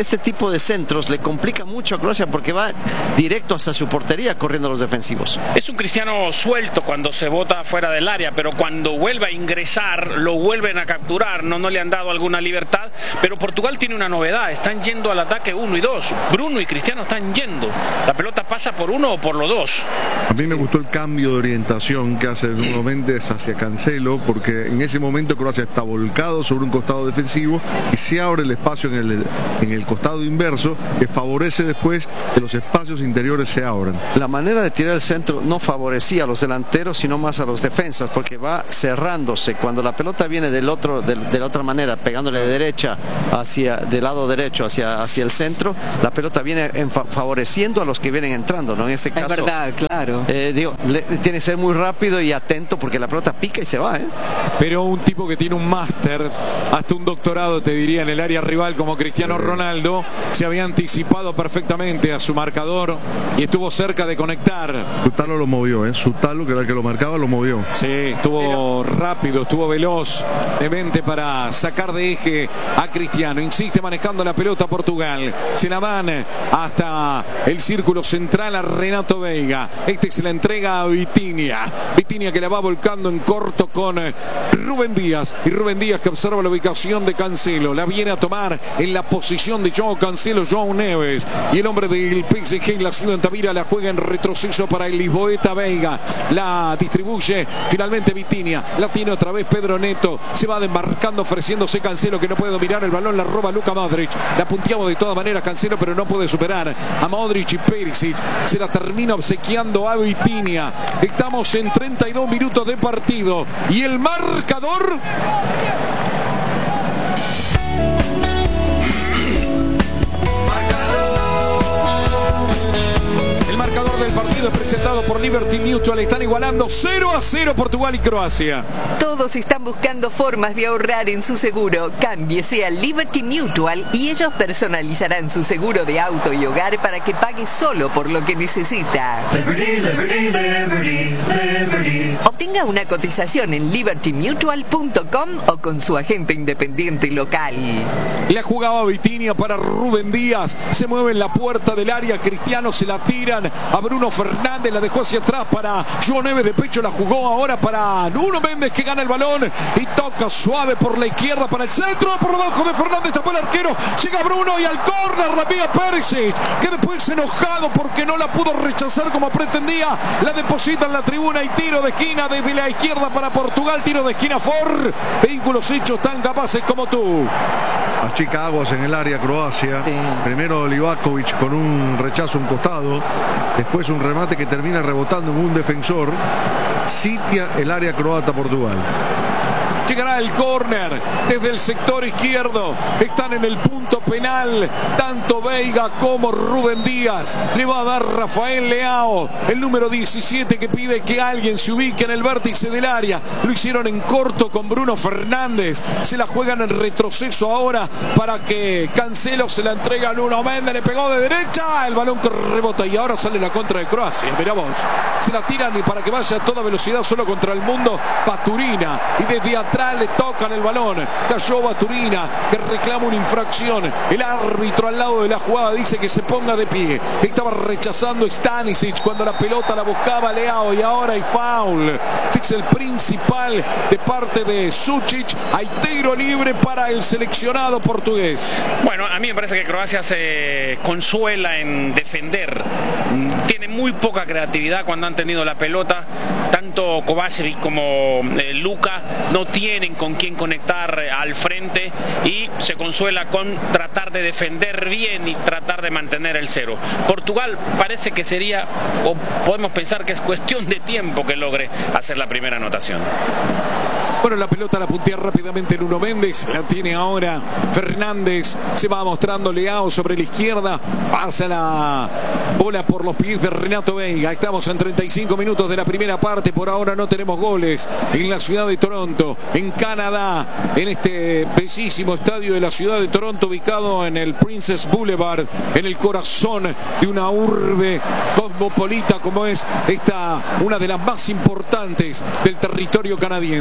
este tipo de centros le complica mucho a Croacia porque va directo hacia su portería corriendo los defensivos. Es un Cristiano suelto cuando se bota fuera del área, pero cuando vuelve a ingresar lo vuelven a capturar, no, no le han dado alguna libertad, pero Portugal tiene una novedad, están yendo al ataque uno y dos, Bruno y Cristiano están yendo, la pelota pasa por uno o por los dos. A mí me gustó el cambio de orientación que hace Nuno Méndez hacia Cancelo, porque en ese momento Croacia está volcado sobre un costado defensivo y se abre el espacio en el, en el costado inverso, que favorece después que los espacios interiores se abran. La manera de tirar el centro no favorecía a los delanteros, sino más a los defensas, porque va cerrándose. Cuando la pelota viene del otro, de, de la otra manera, pegándole de derecha hacia, del lado derecho hacia, hacia el centro, la pelota viene en fa favoreciendo a los que vienen entrando, ¿no? En este caso, es verdad, claro. Eh, digo, le, tiene que ser muy rápido y atento porque la pelota pica y se va, ¿eh? Pero un tipo que tiene un máster, hasta un doctorado te diría, en el área rival como Cristiano Ronaldo, se había anticipado perfectamente a su marcador y estuvo cerca de conectar. Su talo lo movió, ¿eh? Su talo, que era el que lo marcaba, lo movió. Sí, estuvo rápido, estuvo veloz, de mente para sacar de eje a Cristiano. Insiste manejando la pelota Portugal. Se la dan hasta el círculo central a Renato Veiga. Este se la entrega a Vitinha. Vitinha que la va volcando en corto con Rubén Díaz. Y Rubén Díaz que observa la ubicación de Cancelo. La viene a tomar en la posición de João Cancelo, João Neves. Y el hombre del P S G, la ciudad de Tavira, la juega en retroceso para el Lisboeta Veiga. La distribuye finalmente Vitinha. La tiene otra vez Pedro Neto. Se va demarcando, ofreciéndose Cancelo, que no puede dominar el balón. La roba Luka Modric. La punteamos de todas maneras Cancelo, pero no puede superar a Modric y Perisic. Se la termina obsequiando a Vitinha. Estamos en treinta y dos minutos de partido. Y el marcador... del partido presentado por Liberty Mutual. Están igualando cero a cero Portugal y Croacia. Todos están buscando formas de ahorrar en su seguro. Cámbiese a Liberty Mutual y ellos personalizarán su seguro de auto y hogar para que pague solo por lo que necesita. Liberty, Liberty, Liberty, Liberty. Obtenga una cotización en liberty mutual punto com o con su agente independiente local. La jugaba Vitinha para Rubén Díaz. Se mueve en la puerta del área. Cristiano se la tiran a Bruno Fernández, la dejó hacia atrás para João Neves, de pecho la jugó ahora para Nuno Méndez, que gana el balón y toca suave por la izquierda para el centro, por debajo de Fernández, tapó el arquero, llega Bruno y al córner la pía Perisic, que después enojado porque no la pudo rechazar como pretendía, la deposita en la tribuna y tiro de esquina desde la izquierda para Portugal, tiro de esquina for vehículos hechos tan capaces como tú. Achica aguas en el área Croacia. Sí. Primero Livakovic con un rechazo a un costado, después un remate que termina rebotando en un defensor. Sitia el área croata Portugal. Llegará el córner desde el sector izquierdo. Están en el punto penal tanto Veiga como Rubén Díaz. Le va a dar Rafael Leao, el número diecisiete, que pide que alguien se ubique en el vértice del área. Lo hicieron en corto con Bruno Fernández. Se la juegan en retroceso ahora para que Cancelo se la entrega a Nuno Méndez. Le pegó de derecha. El balón que rebota y ahora sale la contra de Croacia. Mirá vos. Se la tiran para que vaya a toda velocidad solo contra el mundo Baturina. Y desde atrás le tocan el balón. Cayó Baturina, que reclama una infracción. El árbitro al lado de la jugada dice que se ponga de pie. Estaba rechazando Stanisic cuando la pelota la buscaba Leao y ahora hay foul. Es el principal de parte de Sučić. Hay tiro libre para el seleccionado portugués. Bueno, a mí me parece que Croacia se consuela en defender. Tiene muy poca creatividad cuando han tenido la pelota. Tanto Kovačević como eh, Luka no tienen con quién conectar al frente y se consuela con tratar de defender bien y tratar de mantener el cero. Portugal parece que sería, o podemos pensar que es cuestión de tiempo que logre hacer la primera anotación. Bueno, la pelota la puntea rápidamente Nuno Méndez, la tiene ahora Fernández, se va mostrando Leao sobre la izquierda, pasa la bola por los pies de Renato Veiga. Estamos en treinta y cinco minutos de la primera parte, por ahora no tenemos goles en la ciudad de Toronto, en Canadá, en este bellísimo estadio de la ciudad de Toronto, ubicado en el Princess Boulevard, en el corazón de una urbe cosmopolita como es esta, una de las más importantes del territorio canadiense. Cavani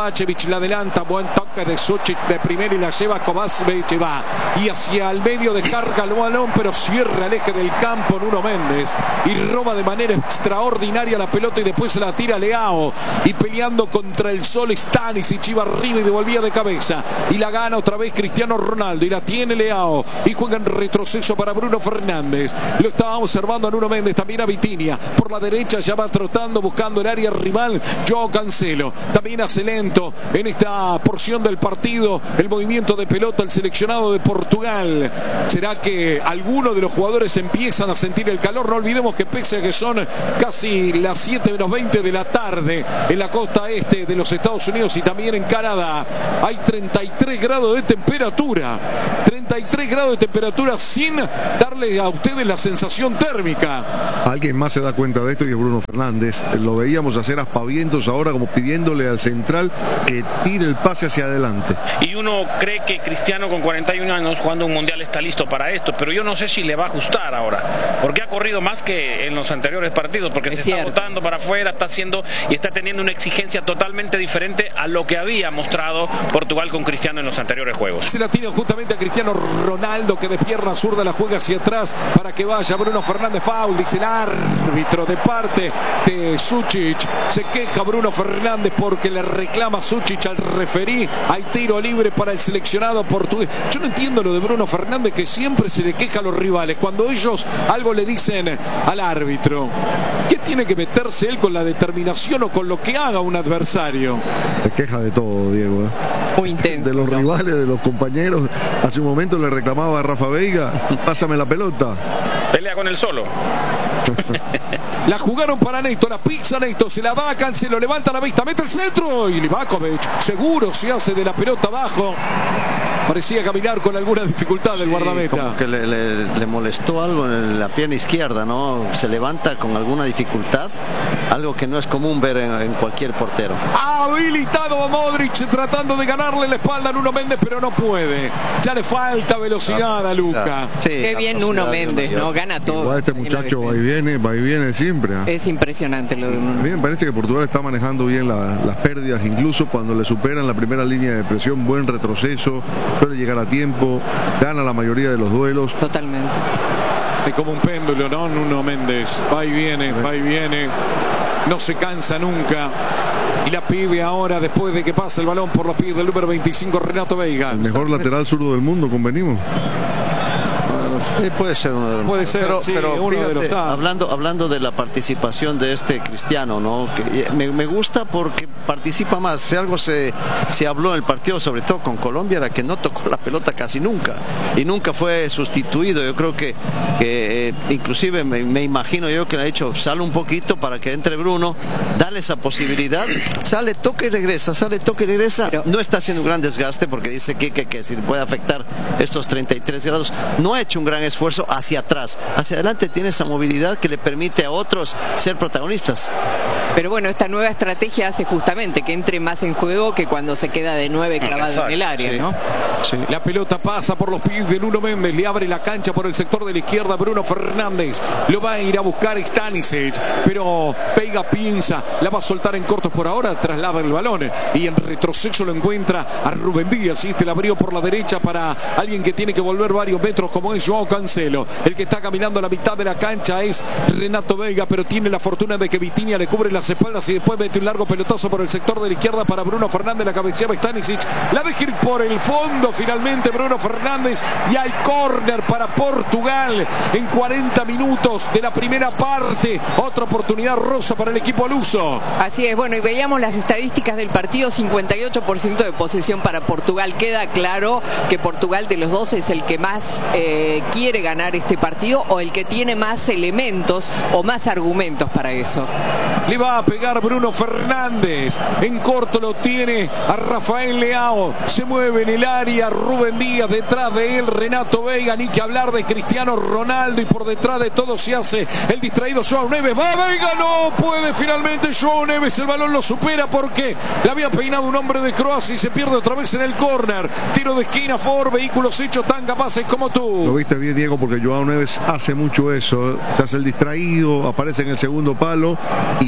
Kovacevic, la adelanta, buen toque de Suchic de primera y la lleva Kovacevic y va. Y hacia el medio descarga el balón, pero cierra el eje del campo Nuno Méndez y roba de manera extraordinaria la pelota y después se la tira Leao. Y peleando contra el sol Stanisic, iba arriba y devolvía de cabeza. Y la gana otra vez Cristiano Ronaldo y la tiene Leao. Y juega en retroceso para Bruno Fernández. Lo estaba observando a Nuno Méndez, también a Vitinha. Por la derecha ya va trotando buscando el área rival Joao Cancelo. También hace lento en esta porción del partido el movimiento de pelota el seleccionado de Portugal. ¿Será que algunos de los jugadores empiezan a sentir el calor? No olvidemos que pese a que son casi las siete menos veinte de la tarde en la costa este de los Estados Unidos y también en Canadá, hay treinta y tres grados de temperatura. treinta y tres grados de temperatura sin darle a ustedes la sensación térmica. Alguien más se da cuenta de esto y es Bruno Fernández. Lo veíamos hacer aspavientos ahora como pidiéndole al central que tire el pase hacia adelante. Y uno cree que Cristiano con cuarenta y un años jugando un mundial está listo para esto, pero yo no sé si le va a ajustar ahora, porque ha corrido más que en los anteriores partidos, porque es se cierto. está botando para afuera, está haciendo y está teniendo una exigencia totalmente diferente a lo que había mostrado Portugal con Cristiano en los anteriores juegos. Se la tiene justamente a Cristiano Ronaldo, que de pierna zurda la juega hacia atrás para que vaya Bruno Fernández. Foul, dice el árbitro de parte de Suchic. Se queja Bruno Fernández porque le reclama Suchic al referí. Hay tiro libre para el seleccionado portugués. Yo no entiendo lo de Bruno Fernández, que siempre se le queja a los rivales cuando ellos algo le dicen al árbitro. ¿Qué tiene que meterse él con la determinación o con lo que haga un adversario? Se queja de todo, Diego, ¿eh? Muy intenso. De los ¿no? rivales, de los compañeros. Hace un momento le reclamaba a Rafa Veiga, pásame la pelota. Pelea con el solo. La jugaron para Neto, la pizza Neto, se la da a Cancelo, levanta la vista, mete el centro y Livakovic seguro se hace de la pelota abajo. Parecía caminar con alguna dificultad el Sí, guardameta. como que le, le, le molestó algo en la pierna izquierda, ¿no? Se levanta con alguna dificultad, algo que no es común ver en, en cualquier portero. Habilitado a Modric tratando de ganarle la espalda a Nuno Méndez, pero no puede. Ya le falta velocidad a Luca. Sí, Qué la bien Nuno velocidad es Méndez, mayor. ¿no? Gana todo. Igual este muchacho va y viene, va y viene siempre. ¿eh? Es impresionante lo de A Nuno. mí me parece que Portugal está manejando bien la, las pérdidas, incluso cuando le superan la primera línea de presión, buen retroceso, suele llegar a tiempo, gana la mayoría de los duelos. Totalmente. Es como un péndulo, ¿no? Nuno Méndez va y viene, va y viene, no se cansa nunca. Y la pide ahora después de que pasa el balón por los pies del número veinticinco, Renato Veiga. El mejor lateral zurdo del mundo, convenimos. Sí, puede ser uno de los Puede ser, pero, sí, pero uno de fíjate, los tantos. hablando hablando de la participación de este Cristiano, ¿no? Que me, me gusta porque participa más. Si algo se, se habló en el partido, sobre todo con Colombia, era que no tocó la pelota casi nunca y nunca fue sustituido. Yo creo que, que eh, inclusive me, me imagino yo que le ha dicho, sale un poquito para que entre Bruno, dale esa posibilidad, sale, toca y regresa, sale, toca y regresa. Pero no está haciendo un gran desgaste porque dice que, que, que si puede afectar estos treinta y tres grados, no ha hecho un gran esfuerzo hacia atrás, hacia adelante tiene esa movilidad que le permite a otros ser protagonistas. Pero bueno, esta nueva estrategia hace justamente que entre más en juego que cuando se queda de nueve clavado Exacto, en el área, sí. ¿no? Sí. La pelota pasa por los pies de Nuno Méndez, le abre la cancha por el sector de la izquierda Bruno Fernández, lo va a ir a buscar Stanisic, pero Veiga piensa, la va a soltar en cortos por ahora, traslada el balón y en retroceso lo encuentra a Rubén Díaz, y este la abrió por la derecha para alguien que tiene que volver varios metros como es Joao Cancelo. El que está caminando a la mitad de la cancha es Renato Veiga, pero tiene la fortuna de que Vitinha le cubre las espaldas y después mete un largo pelotazo por el sector de la izquierda para Bruno Fernández, la cabeceaba Stanisic, la deja ir por el fondo finalmente Bruno Fernández y hay córner para Portugal en cuarenta minutos de la primera parte. Otra oportunidad rosa para el equipo luso. Así es, bueno, y veíamos las estadísticas del partido, cincuenta y ocho por ciento de posesión para Portugal. Queda claro que Portugal de los dos es el que más eh, quiere ganar este partido o el que tiene más elementos o más argumentos para eso. Le va a pegar Bruno Fernández, en corto lo tiene a Rafael Leao, se mueve en el área Rubén Díaz, detrás de él Renato Veiga, ni que hablar de Cristiano Ronaldo, y por detrás de todo se hace el distraído Joao Neves. Va Veiga, no puede finalmente Joao Neves, el balón lo supera porque le había peinado un hombre de Croacia y se pierde otra vez en el córner. Tiro de esquina, por vehículos hechos tan capaces como Lo tú. viste bien, Diego, porque Joao Neves hace mucho eso, se hace el distraído, aparece en el segundo palo y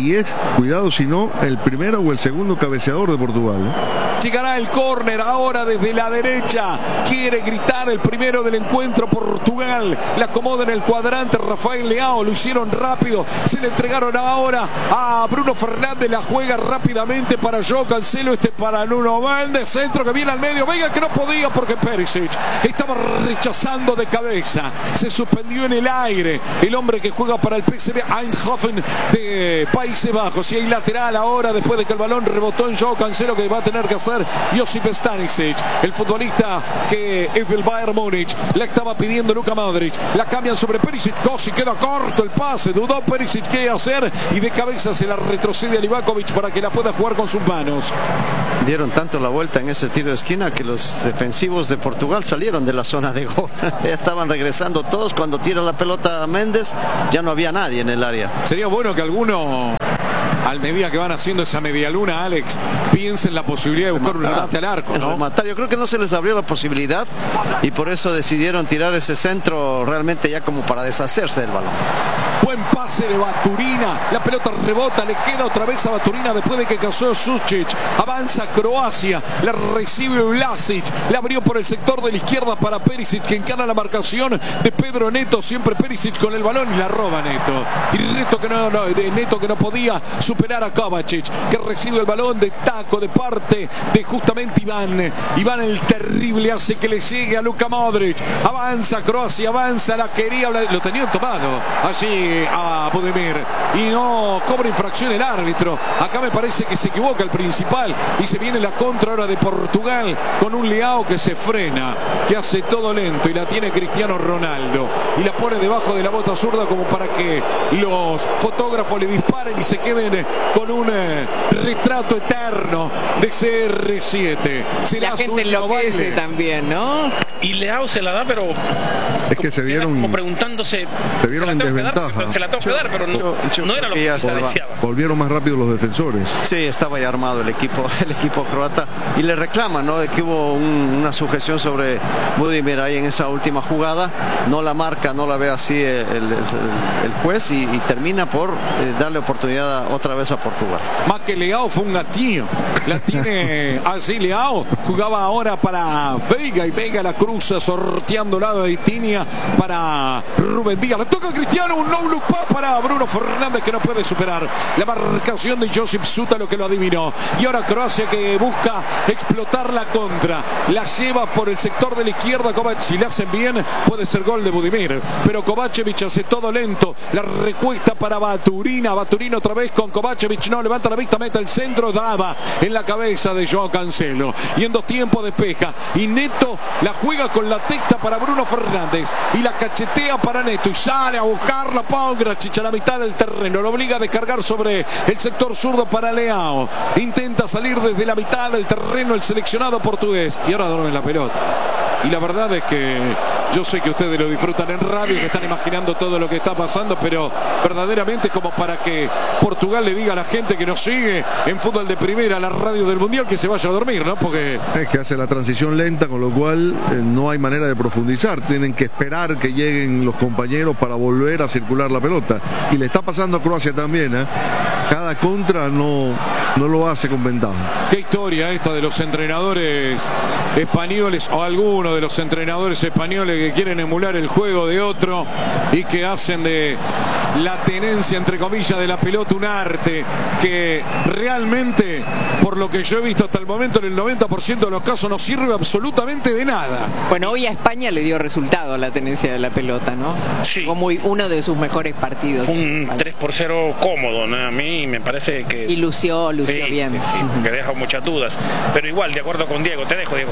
y es, cuidado si no, el primero o el segundo cabeceador de Portugal, ¿no? Llegará el córner ahora desde la derecha. Quiere gritar el primero del encuentro Portugal. La acomoda en el cuadrante Rafael Leao. Lo hicieron rápido. Se le entregaron ahora a Bruno Fernández. La juega rápidamente para João Cancelo. Este para Nuno Mendes. Centro que viene al medio. Venga que no podía porque Perisic estaba rechazando de cabeza. Se suspendió en el aire. El hombre que juega para el P S V Eindhoven de Países Bajos. Y hay lateral ahora después de que el balón rebotó en João Cancelo, que va a tener que hacer Josip Stanisic, el futbolista que es del Bayern Múnich. La estaba pidiendo Luka Modric. La cambian sobre Perisic. Kosi queda corto el pase. Dudó Perisic qué hacer y de cabeza se la retrocede a Livakovic para que la pueda jugar con sus manos. Dieron tanto la vuelta en ese tiro de esquina que los defensivos de Portugal salieron de la zona de gol. Ya estaban regresando todos. Cuando tira la pelota a Méndez ya no había nadie en el área. Sería bueno que alguno, al medida que van haciendo esa media luna, Alex, piensa en la posibilidad de buscar un remate al arco, ¿no? Rematar. Yo creo que no se les abrió la posibilidad y por eso decidieron tirar ese centro realmente ya como para deshacerse del balón. Buen pase de Baturina. La pelota rebota, le queda otra vez a Baturina después de que cazó Sucic. Avanza Croacia, la recibe Vlasic. La abrió por el sector de la izquierda para Perisic, que encara la marcación de Pedro Neto. Siempre Perisic con el balón y la roba Neto. Y Neto que no, no, Neto que no podía superar a Kovacic, que recibe el balón de taco de parte de justamente Iván. Iván el terrible hace que le llegue a Luka Modric. Avanza Croacia, avanza, la quería, lo tenían tomado allí a Budimir y no cobra infracción el árbitro. Acá me parece que se equivoca el principal y se viene la contra ahora de Portugal con un Leao que se frena, que hace todo lento y la tiene Cristiano Ronaldo y la pone debajo de la bota zurda como para que los fotógrafos le disparen y se queden con un eh, retrato eterno de C R siete. Se la gente enloquece también, ¿no? Y Leao se la da, pero es que se vieron como preguntándose, se vieron en desventaja. Dar, se la tengo que dar, pero no, yo, yo no era lo que se deseaba. Volvieron más rápido los defensores. Sí, estaba ya armado el equipo, el equipo croata y le reclaman, ¿no? De que hubo un, una sujeción sobre Budimir ahí en esa última jugada. No la marca, no la ve así el, el, el juez y, y termina por eh, darle oportunidad a, otra vez a Portugal. Más que Leao fue un gatillo. La tiene así Leao. Jugaba ahora para Veiga y Veiga la cruza sorteando lado de Vitinha para Rubén Díaz. Le toca a Cristiano un no look pass para Bruno Fernández que no puede superar la marcación de Josip Suta, lo que lo adivinó. Y ahora Croacia que busca explotar la contra. La lleva por el sector de la izquierda. Kovacic, si le hacen bien puede ser gol de Budimir, pero Kovacevic hace todo lento. La recuesta para Baturina. Baturina otra vez con Kovacevic. No levanta la vista, mete el centro. Daba en la cabeza de João Cancelo. Y en dos tiempos despeja. Y Neto la juega con la testa para Bruno Fernández. Y la cachetea para Neto. Y sale a buscarla Pongracic a la mitad del terreno. Lo obliga a descargar sobre el sector zurdo para Leao. Intenta salir desde la mitad del terreno el seleccionado portugués. Y ahora duerme la pelota. Y la verdad es que yo sé que ustedes lo disfrutan en radio y que están imaginando todo lo que está pasando, pero verdaderamente como para que Portugal le diga a la gente que nos sigue en fútbol de primera, la radio del Mundial, que se vaya a dormir, ¿no? Porque es que hace la transición lenta, con lo cual eh, no hay manera de profundizar. Tienen que esperar que lleguen los compañeros para volver a circular la pelota. Y le está pasando a Croacia también, ¿eh? Cada contra no, no lo hace con ventaja. Qué historia esta de los entrenadores españoles, o algunos de los entrenadores españoles que quieren emular el juego de otro y que hacen de la tenencia entre comillas de la pelota un arte que realmente, por lo que yo he visto hasta el momento, en el noventa por ciento de los casos no sirve absolutamente de nada. Bueno, hoy a España le dio resultado a la tenencia de la pelota, ¿no? Sí. Fue muy, uno de sus mejores partidos. Un tres por cero cómodo, ¿no? A mí me parece que... Y lució, lució sí, bien. Sí, sí, porque deja muchas dudas. Pero igual, de acuerdo con Diego. Te dejo, Diego.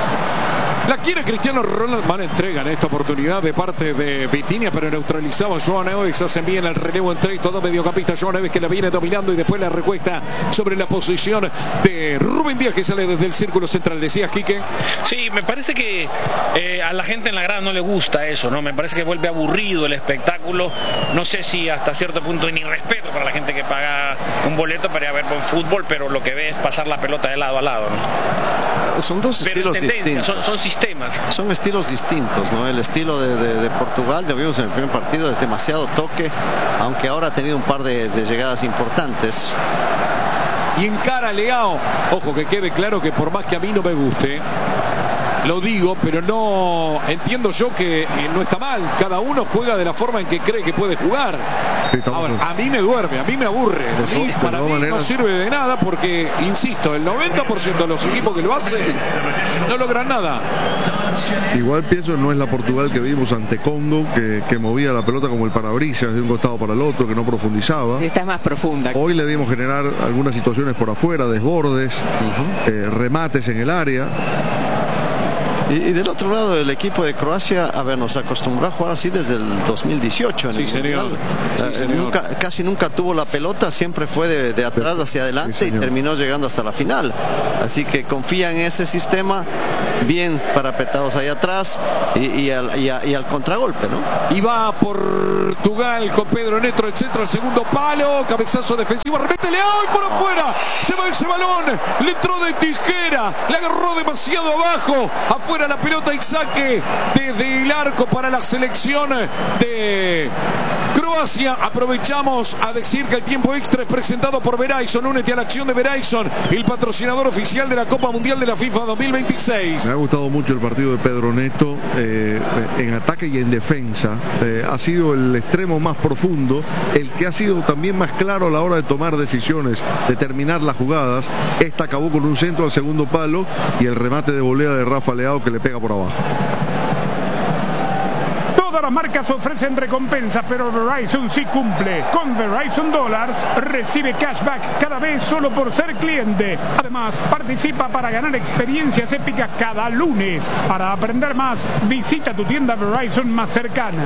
La quiere Cristiano Ronaldo. Van a entregar esta oportunidad de parte de Vitinha, pero neutralizado João Neves. Hacen bien el relevo entre todo mediocampista. João Neves que la viene dominando y después la recuesta sobre la posición de Rubén Díaz, que sale desde el círculo central. ¿Decías, Quique? Sí, me parece que eh, a la gente en la grada no le gusta eso, ¿no? Me parece que vuelve aburrido el espectáculo. No sé si hasta cierto punto ni respeto para la gente que paga un boleto para ir a ver buen fútbol, pero lo que ve es pasar la pelota de lado a lado, ¿no? Son dos pero estilos tendencia, distintos. Son, son sistemas. Son estilos distintos, ¿no? El estilo de, de, de Portugal, lo vimos en el primer partido, es demasiado toque, aunque ahora ha tenido un par de, de llegadas importantes. Y encara Leao. Ojo, que quede claro que por más que a mí no me guste, lo digo, pero no entiendo yo que eh, no está mal. Cada uno juega de la forma en que cree que puede jugar. Sí, Ahora, a mí me duerme, a mí me aburre. Eso, Sí, para de mí manera... no sirve de nada porque, insisto, el noventa por ciento de los equipos que lo hacen no logran nada. Igual pienso, no es la Portugal que vimos ante Congo, que, que movía la pelota como el parabrisas de un costado para el otro, que no profundizaba. Esta es más profunda. Hoy le vimos generar algunas situaciones por afuera, desbordes, uh-huh. eh, remates en el área. Y, y del otro lado, el equipo de Croacia, a ver, nos acostumbró a jugar así desde el dos mil dieciocho. En sí, el señor. Sí, eh, señor. Nunca, casi nunca tuvo la pelota, siempre fue de, de atrás hacia adelante sí, y terminó llegando hasta la final. Así que confía en ese sistema, bien parapetados ahí atrás y, y, al, y, a, y al contragolpe, ¿no? Y va Portugal con Pedro Neto, el centro, el segundo palo, cabezazo defensivo, remete Leao y por afuera se va ese balón, le entró de tijera, le agarró demasiado abajo, afuera la pelota y saque desde el arco para la selección de Croacia. Aprovechamos a decir que el tiempo extra es presentado por Verizon. Únete a la acción de Verizon, el patrocinador oficial de la Copa Mundial de la FIFA dos mil veintiséis. Me ha gustado mucho el partido de Pedro Neto, eh, en ataque y en defensa. Eh, ha sido el extremo más profundo, el que ha sido también más claro a la hora de tomar decisiones, de terminar las jugadas. Esta acabó con un centro al segundo palo y el remate de volea de Rafa Leao que le pega por abajo. Todas las marcas ofrecen recompensas, pero Verizon sí cumple. Con Verizon Dollars recibe cashback cada vez solo por ser cliente. Además, participa para ganar experiencias épicas cada lunes. Para aprender más, visita tu tienda Verizon más cercana.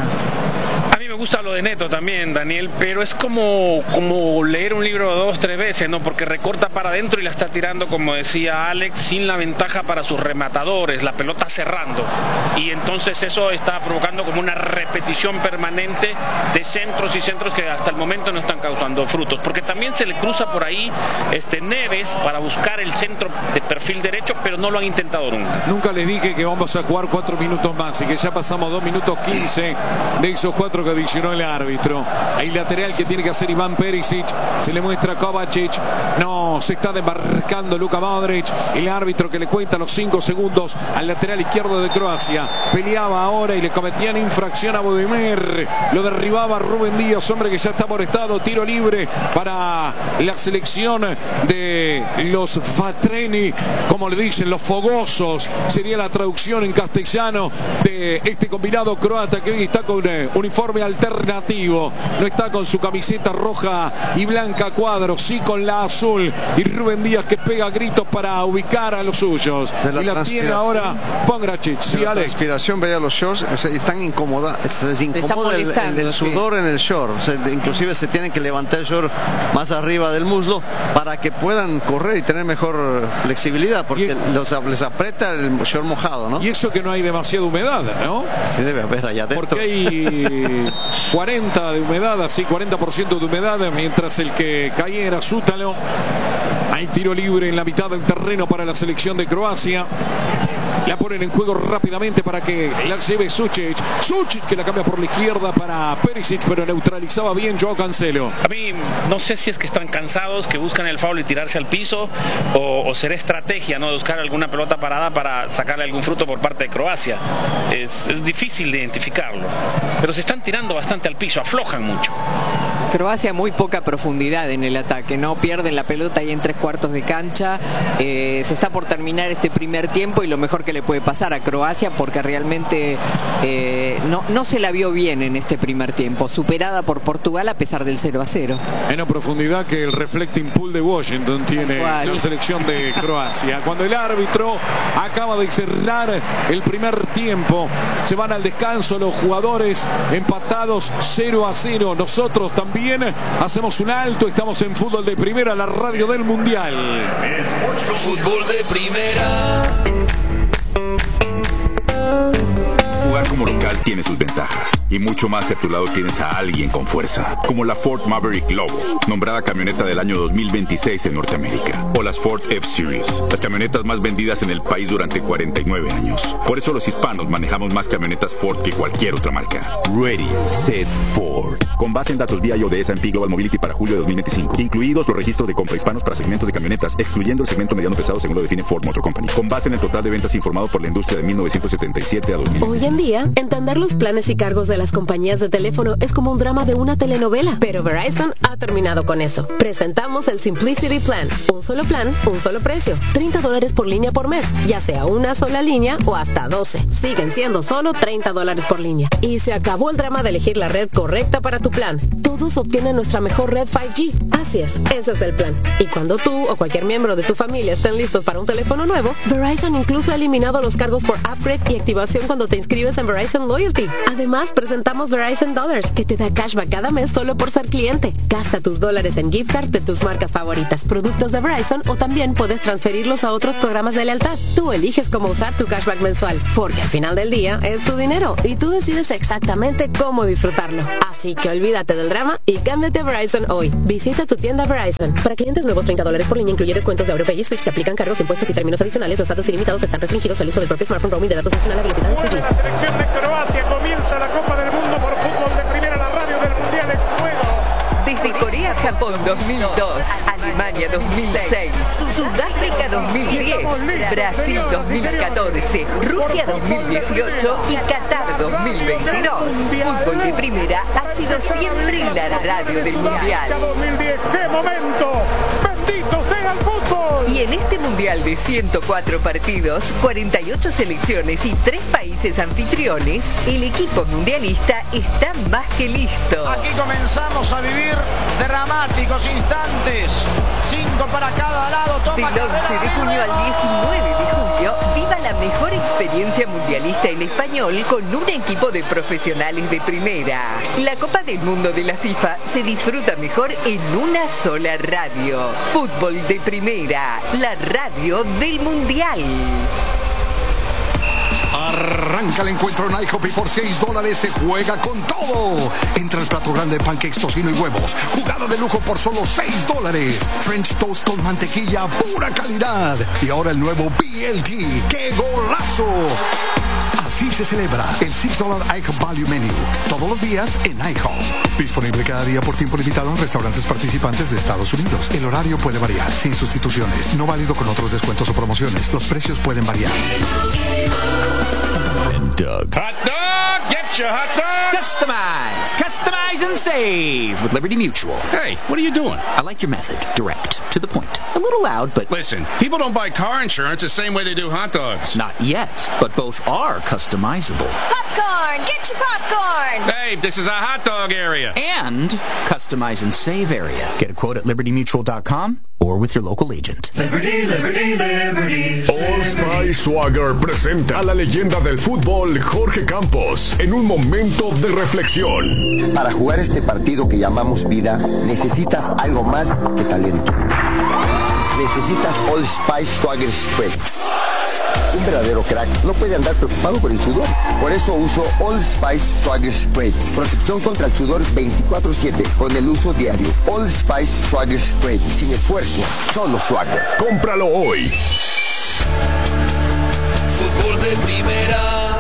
A mí me gusta lo de Neto también, Daniel, pero es como, como leer un libro dos, tres veces, ¿no? Porque recorta para adentro y la está tirando, como decía Alex, sin la ventaja para sus rematadores, la pelota cerrando. Y entonces eso está provocando como una repetición permanente de centros y centros que hasta el momento no están causando frutos. Porque también se le cruza por ahí este Neves para buscar el centro de perfil derecho, pero no lo han intentado nunca. Nunca les dije que vamos a jugar cuatro minutos más y que ya pasamos dos minutos quince de esos cuatro que adicionó el árbitro. Hay lateral que tiene que hacer Iván Perisic, se le muestra a Kovacic, no, se está demarcando Luka Modric, el árbitro que le cuenta los cinco segundos al lateral izquierdo de Croacia. Peleaba ahora y le cometían infracción a Bodemir, lo derribaba Rubén Díaz, hombre que ya está amonestado. Tiro libre para la selección de los Vatreni, como le dicen, los fogosos, sería la traducción en castellano de este combinado croata que hoy está con eh, uniforme alternativo, no está con su camiseta roja y blanca cuadro, sí con la azul, y Rubén Díaz que pega gritos para ubicar a los suyos, la y la tiene ahora Pongracic. Sí, la Alex. transpiración, veía los shorts, o sea, están incomoda, les incomoda el, el, el sudor sí. en el short, o sea, inclusive se tienen que levantar el short más arriba del muslo para que puedan correr y tener mejor flexibilidad, porque y, los, les aprieta el short mojado, ¿no? Y eso que no hay demasiada humedad, ¿no? Sí, debe haber allá adentro. Porque hay cuarenta de humedad, así cuarenta por ciento de humedad, mientras el que cae era Sútalo. Hay tiro libre en la mitad del terreno para la selección de Croacia. La ponen en juego rápidamente para que la lleve Sučić. Sučić que la cambia por la izquierda para Perisic, pero neutralizaba bien Joao Cancelo. A mí no sé si es que están cansados, que buscan el foul y tirarse al piso, o, o será estrategia, ¿no? De buscar alguna pelota parada para sacarle algún fruto por parte de Croacia. Es, es difícil de identificarlo. Pero se están tirando bastante al piso, aflojan mucho. Croacia muy poca profundidad en el ataque, no pierden la pelota ahí en tres cuartos de cancha. Eh, se está por terminar este primer tiempo y lo mejor que le puede pasar a Croacia, porque realmente eh, no, no se la vio bien en este primer tiempo, superada por Portugal a pesar del cero a cero. Menos profundidad que el reflecting pool de Washington tiene ¿Cuál? La selección de Croacia. Cuando el árbitro acaba de cerrar el primer tiempo, se van al descanso los jugadores empatados cero a cero. Nosotros también hacemos un alto, estamos en Fútbol de Primera, la radio del Mundial. Fútbol de Primera. Jugar Jugar como local tiene sus ventajas y mucho más si a tu lado tienes a alguien con fuerza, como la Ford Maverick Lobo, nombrada camioneta del año dos mil veintiséis en Norteamérica, o las Ford F-Series, las camionetas más vendidas en el país durante cuarenta y nueve años. Por eso los hispanos manejamos más camionetas Ford que cualquier otra marca. Ready, Set, Ford. Con base en datos V I O de S and P Global Mobility para julio de dos mil veinticinco, incluidos los registros de compra hispanos para segmentos de camionetas, excluyendo el segmento mediano pesado según lo define Ford Motor Company. Con base en el total de ventas informado por la industria de mil novecientos setenta y siete a dos mil. Hoy en día, entender los planes y cargos de las compañías de teléfono es como un drama de una telenovela, pero Verizon ha terminado con eso. Presentamos el Simplicity Plan. Un solo plan, un solo precio. treinta dólares por línea por mes, ya sea una sola línea o hasta doce. Siguen siendo solo treinta dólares por línea. Y se acabó el drama de elegir la red correcta para tu plan. Todos obtienen nuestra mejor red cinco G. Así es, ese es el plan. Y cuando tú o cualquier miembro de tu familia estén listos para un teléfono nuevo, Verizon incluso ha eliminado los cargos por upgrade y activación cuando te inscribes en Verizon Loyalty. Además, presentamos Verizon Dollars, que te da cashback cada mes solo por ser cliente. Gasta tus dólares en gift card de tus marcas favoritas, productos de Verizon, o también puedes transferirlos a otros programas de lealtad. Tú eliges cómo usar tu cashback mensual, porque al final del día es tu dinero y tú decides exactamente cómo disfrutarlo. Así que olvídate del drama y cámbiate a Verizon hoy. Visita tu tienda Verizon. Para clientes nuevos, treinta dólares por línea, incluye descuentos de AuroPay y Switch. Se aplican cargos, impuestos y términos adicionales. Los datos ilimitados están restringidos al uso del propio smartphone. Roaming de datos nacional a velocidades tres G. La selección de Croacia comienza la Copa del Mundo por fútbol de primera, la radio del Mundial en juego. Desde Corea-Japón dos mil dos, Alemania dos mil seis, Sudáfrica dos mil diez, Brasil dos mil catorce, Rusia dos mil dieciocho y Qatar dos mil veintidós. Fútbol de primera ha sido siempre la radio del Mundial. dos mil diez, ¡qué momento! ¡Bendito sea el fútbol! Y en este Mundial de ciento cuatro partidos, cuarenta y ocho selecciones y tres países anfitriones, el equipo mundialista está más que listo. Aquí comenzamos a vivir dramáticos instantes. Cinco para cada lado. Toma Del once de junio al diecinueve de julio, viva la mejor experiencia mundialista en español con un equipo de profesionales de primera. La Copa del Mundo de la FIFA se disfruta mejor en una sola radio. Fútbol de primera, la radio del Mundial. Arranca el encuentro en IHOP y por seis dólares se juega con todo. Entra el plato grande de pancakes, tocino y huevos. Jugada de lujo por solo seis dólares. French toast con mantequilla, pura calidad. Y ahora el nuevo B L T. ¡Qué golazo! Así se celebra el seis dólares IHOP Value Menu. Todos los días en IHOP. Disponible cada día por tiempo limitado en restaurantes participantes de Estados Unidos. El horario puede variar, sin sustituciones. No válido con otros descuentos o promociones. Los precios pueden variar. Doug. Hot dog! Get your hot dog! Customize! Customize and save with Liberty Mutual. Hey, what are you doing? I like your method. Direct. To the point. A little loud, but... Listen, people don't buy car insurance the same way they do hot dogs. Not yet, but both are customizable. Popcorn! Get your popcorn! Hey, this is a hot dog area. And customize and save area. Get a quote at liberty mutual dot com or with your local agent. Liberty, Liberty, Liberty. Old Spice Swagger presenta a la leyenda del fútbol Jorge Campos en un momento de reflexión. Para jugar este partido que llamamos vida, necesitas algo más que talento. Necesitas Old Spice Swagger Spread. Un verdadero crack no puede andar preocupado por el sudor. Por eso uso Old Spice Swagger Spread. Protección contra el sudor veinticuatro siete con el uso diario. Old Spice Swagger Spread. Sin esfuerzo, solo Swagger. Cómpralo hoy. Fútbol de primera.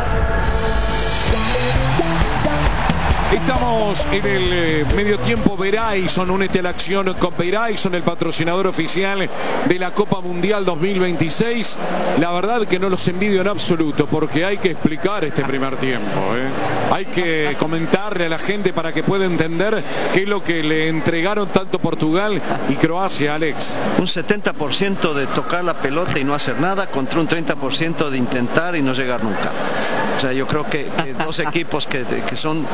Estamos en el eh, medio tiempo. Verizon, únete a la acción con Verizon, el patrocinador oficial de la Copa Mundial dos mil veintiséis. La verdad que no los envidio en absoluto, porque hay que explicar este primer tiempo, ¿eh? Hay que comentarle a la gente para que pueda entender qué es lo que le entregaron tanto Portugal y Croacia, Alex. Un setenta por ciento de tocar la pelota y no hacer nada contra un treinta por ciento de intentar y no llegar nunca. O sea, yo creo que, que dos equipos que, que son... Después de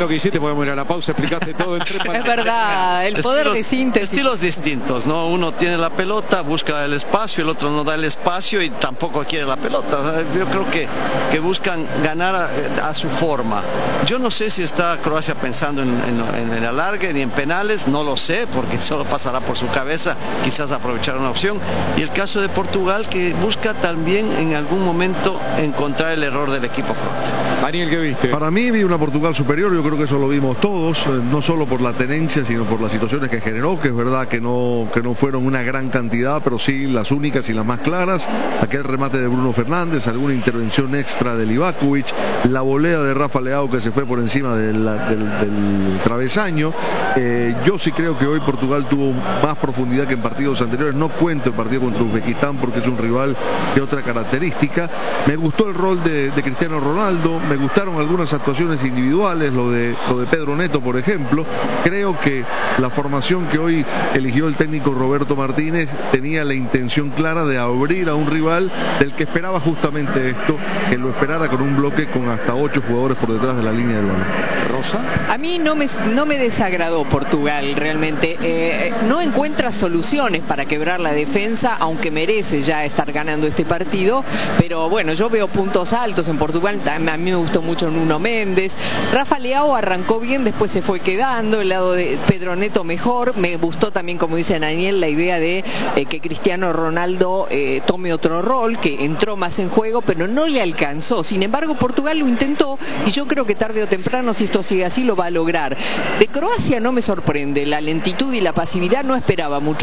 lo que hiciste, podemos ir a la pausa, explicaste todo en tres palabras. Es verdad, el poder estilos, de síntesis. Estilos distintos, ¿no? Uno tiene la pelota, busca el espacio, el otro no da el espacio y tampoco quiere la pelota. O sea, yo creo que, que buscan ganar a, a su forma. Yo no sé si está Croacia pensando en, en, en el alargue ni en penales, no lo sé, porque solo pasará por su cabeza, quizás aprovechar una opción. Y el caso de Portugal, que busca también en algún momento encontrar el error del equipo croata. Daniel, ¿qué viste? Para mí vi una Portugal superior, yo creo que eso lo vimos todos, eh, no solo por la tenencia, sino por las situaciones que generó, que es verdad que no, que no fueron una gran cantidad, pero sí las únicas y las más claras. Aquel remate de Bruno Fernández, alguna intervención extra de Livakovic, la volea de Rafa Leao que se fue por encima de la, del, del travesaño. Eh, yo sí creo que hoy Portugal tuvo más profundidad que en partidos anteriores. No cuento el partido contra Uzbekistán porque es un rival de otra característica. Me gustó el rol de, de Cristiano Ronaldo, me gustaron algunas actuaciones individuales, lo de, lo de Pedro Neto, por ejemplo. Creo que la formación que hoy eligió el técnico Roberto Martínez tenía la intención clara de abrir a un rival del que esperaba justamente esto, que lo esperara con un bloque con hasta ocho jugadores por detrás de la línea del balón. Rosa. A mí no me, no me desagradó Portugal realmente. Eh, no encuentra soluciones para quebrar la defensa, aunque merece ya estar ganando este partido. Pero bueno, yo veo puntos altos en Portugal. A mí me gustó mucho Nuno Méndez. Rafa Leao arrancó bien, después se fue quedando. El lado de Pedro Neto mejor. Me gustó también, como dice Daniel, la idea de eh, que Cristiano Ronaldo eh, tome otro rol, que entró más en juego, pero no le alcanzó. Sin embargo, Portugal lo intentó y yo creo que tarde o temprano, si esto sigue así, lo va a lograr. De Croacia no me sorprende la lentitud y la pasividad, no esperaba mucho.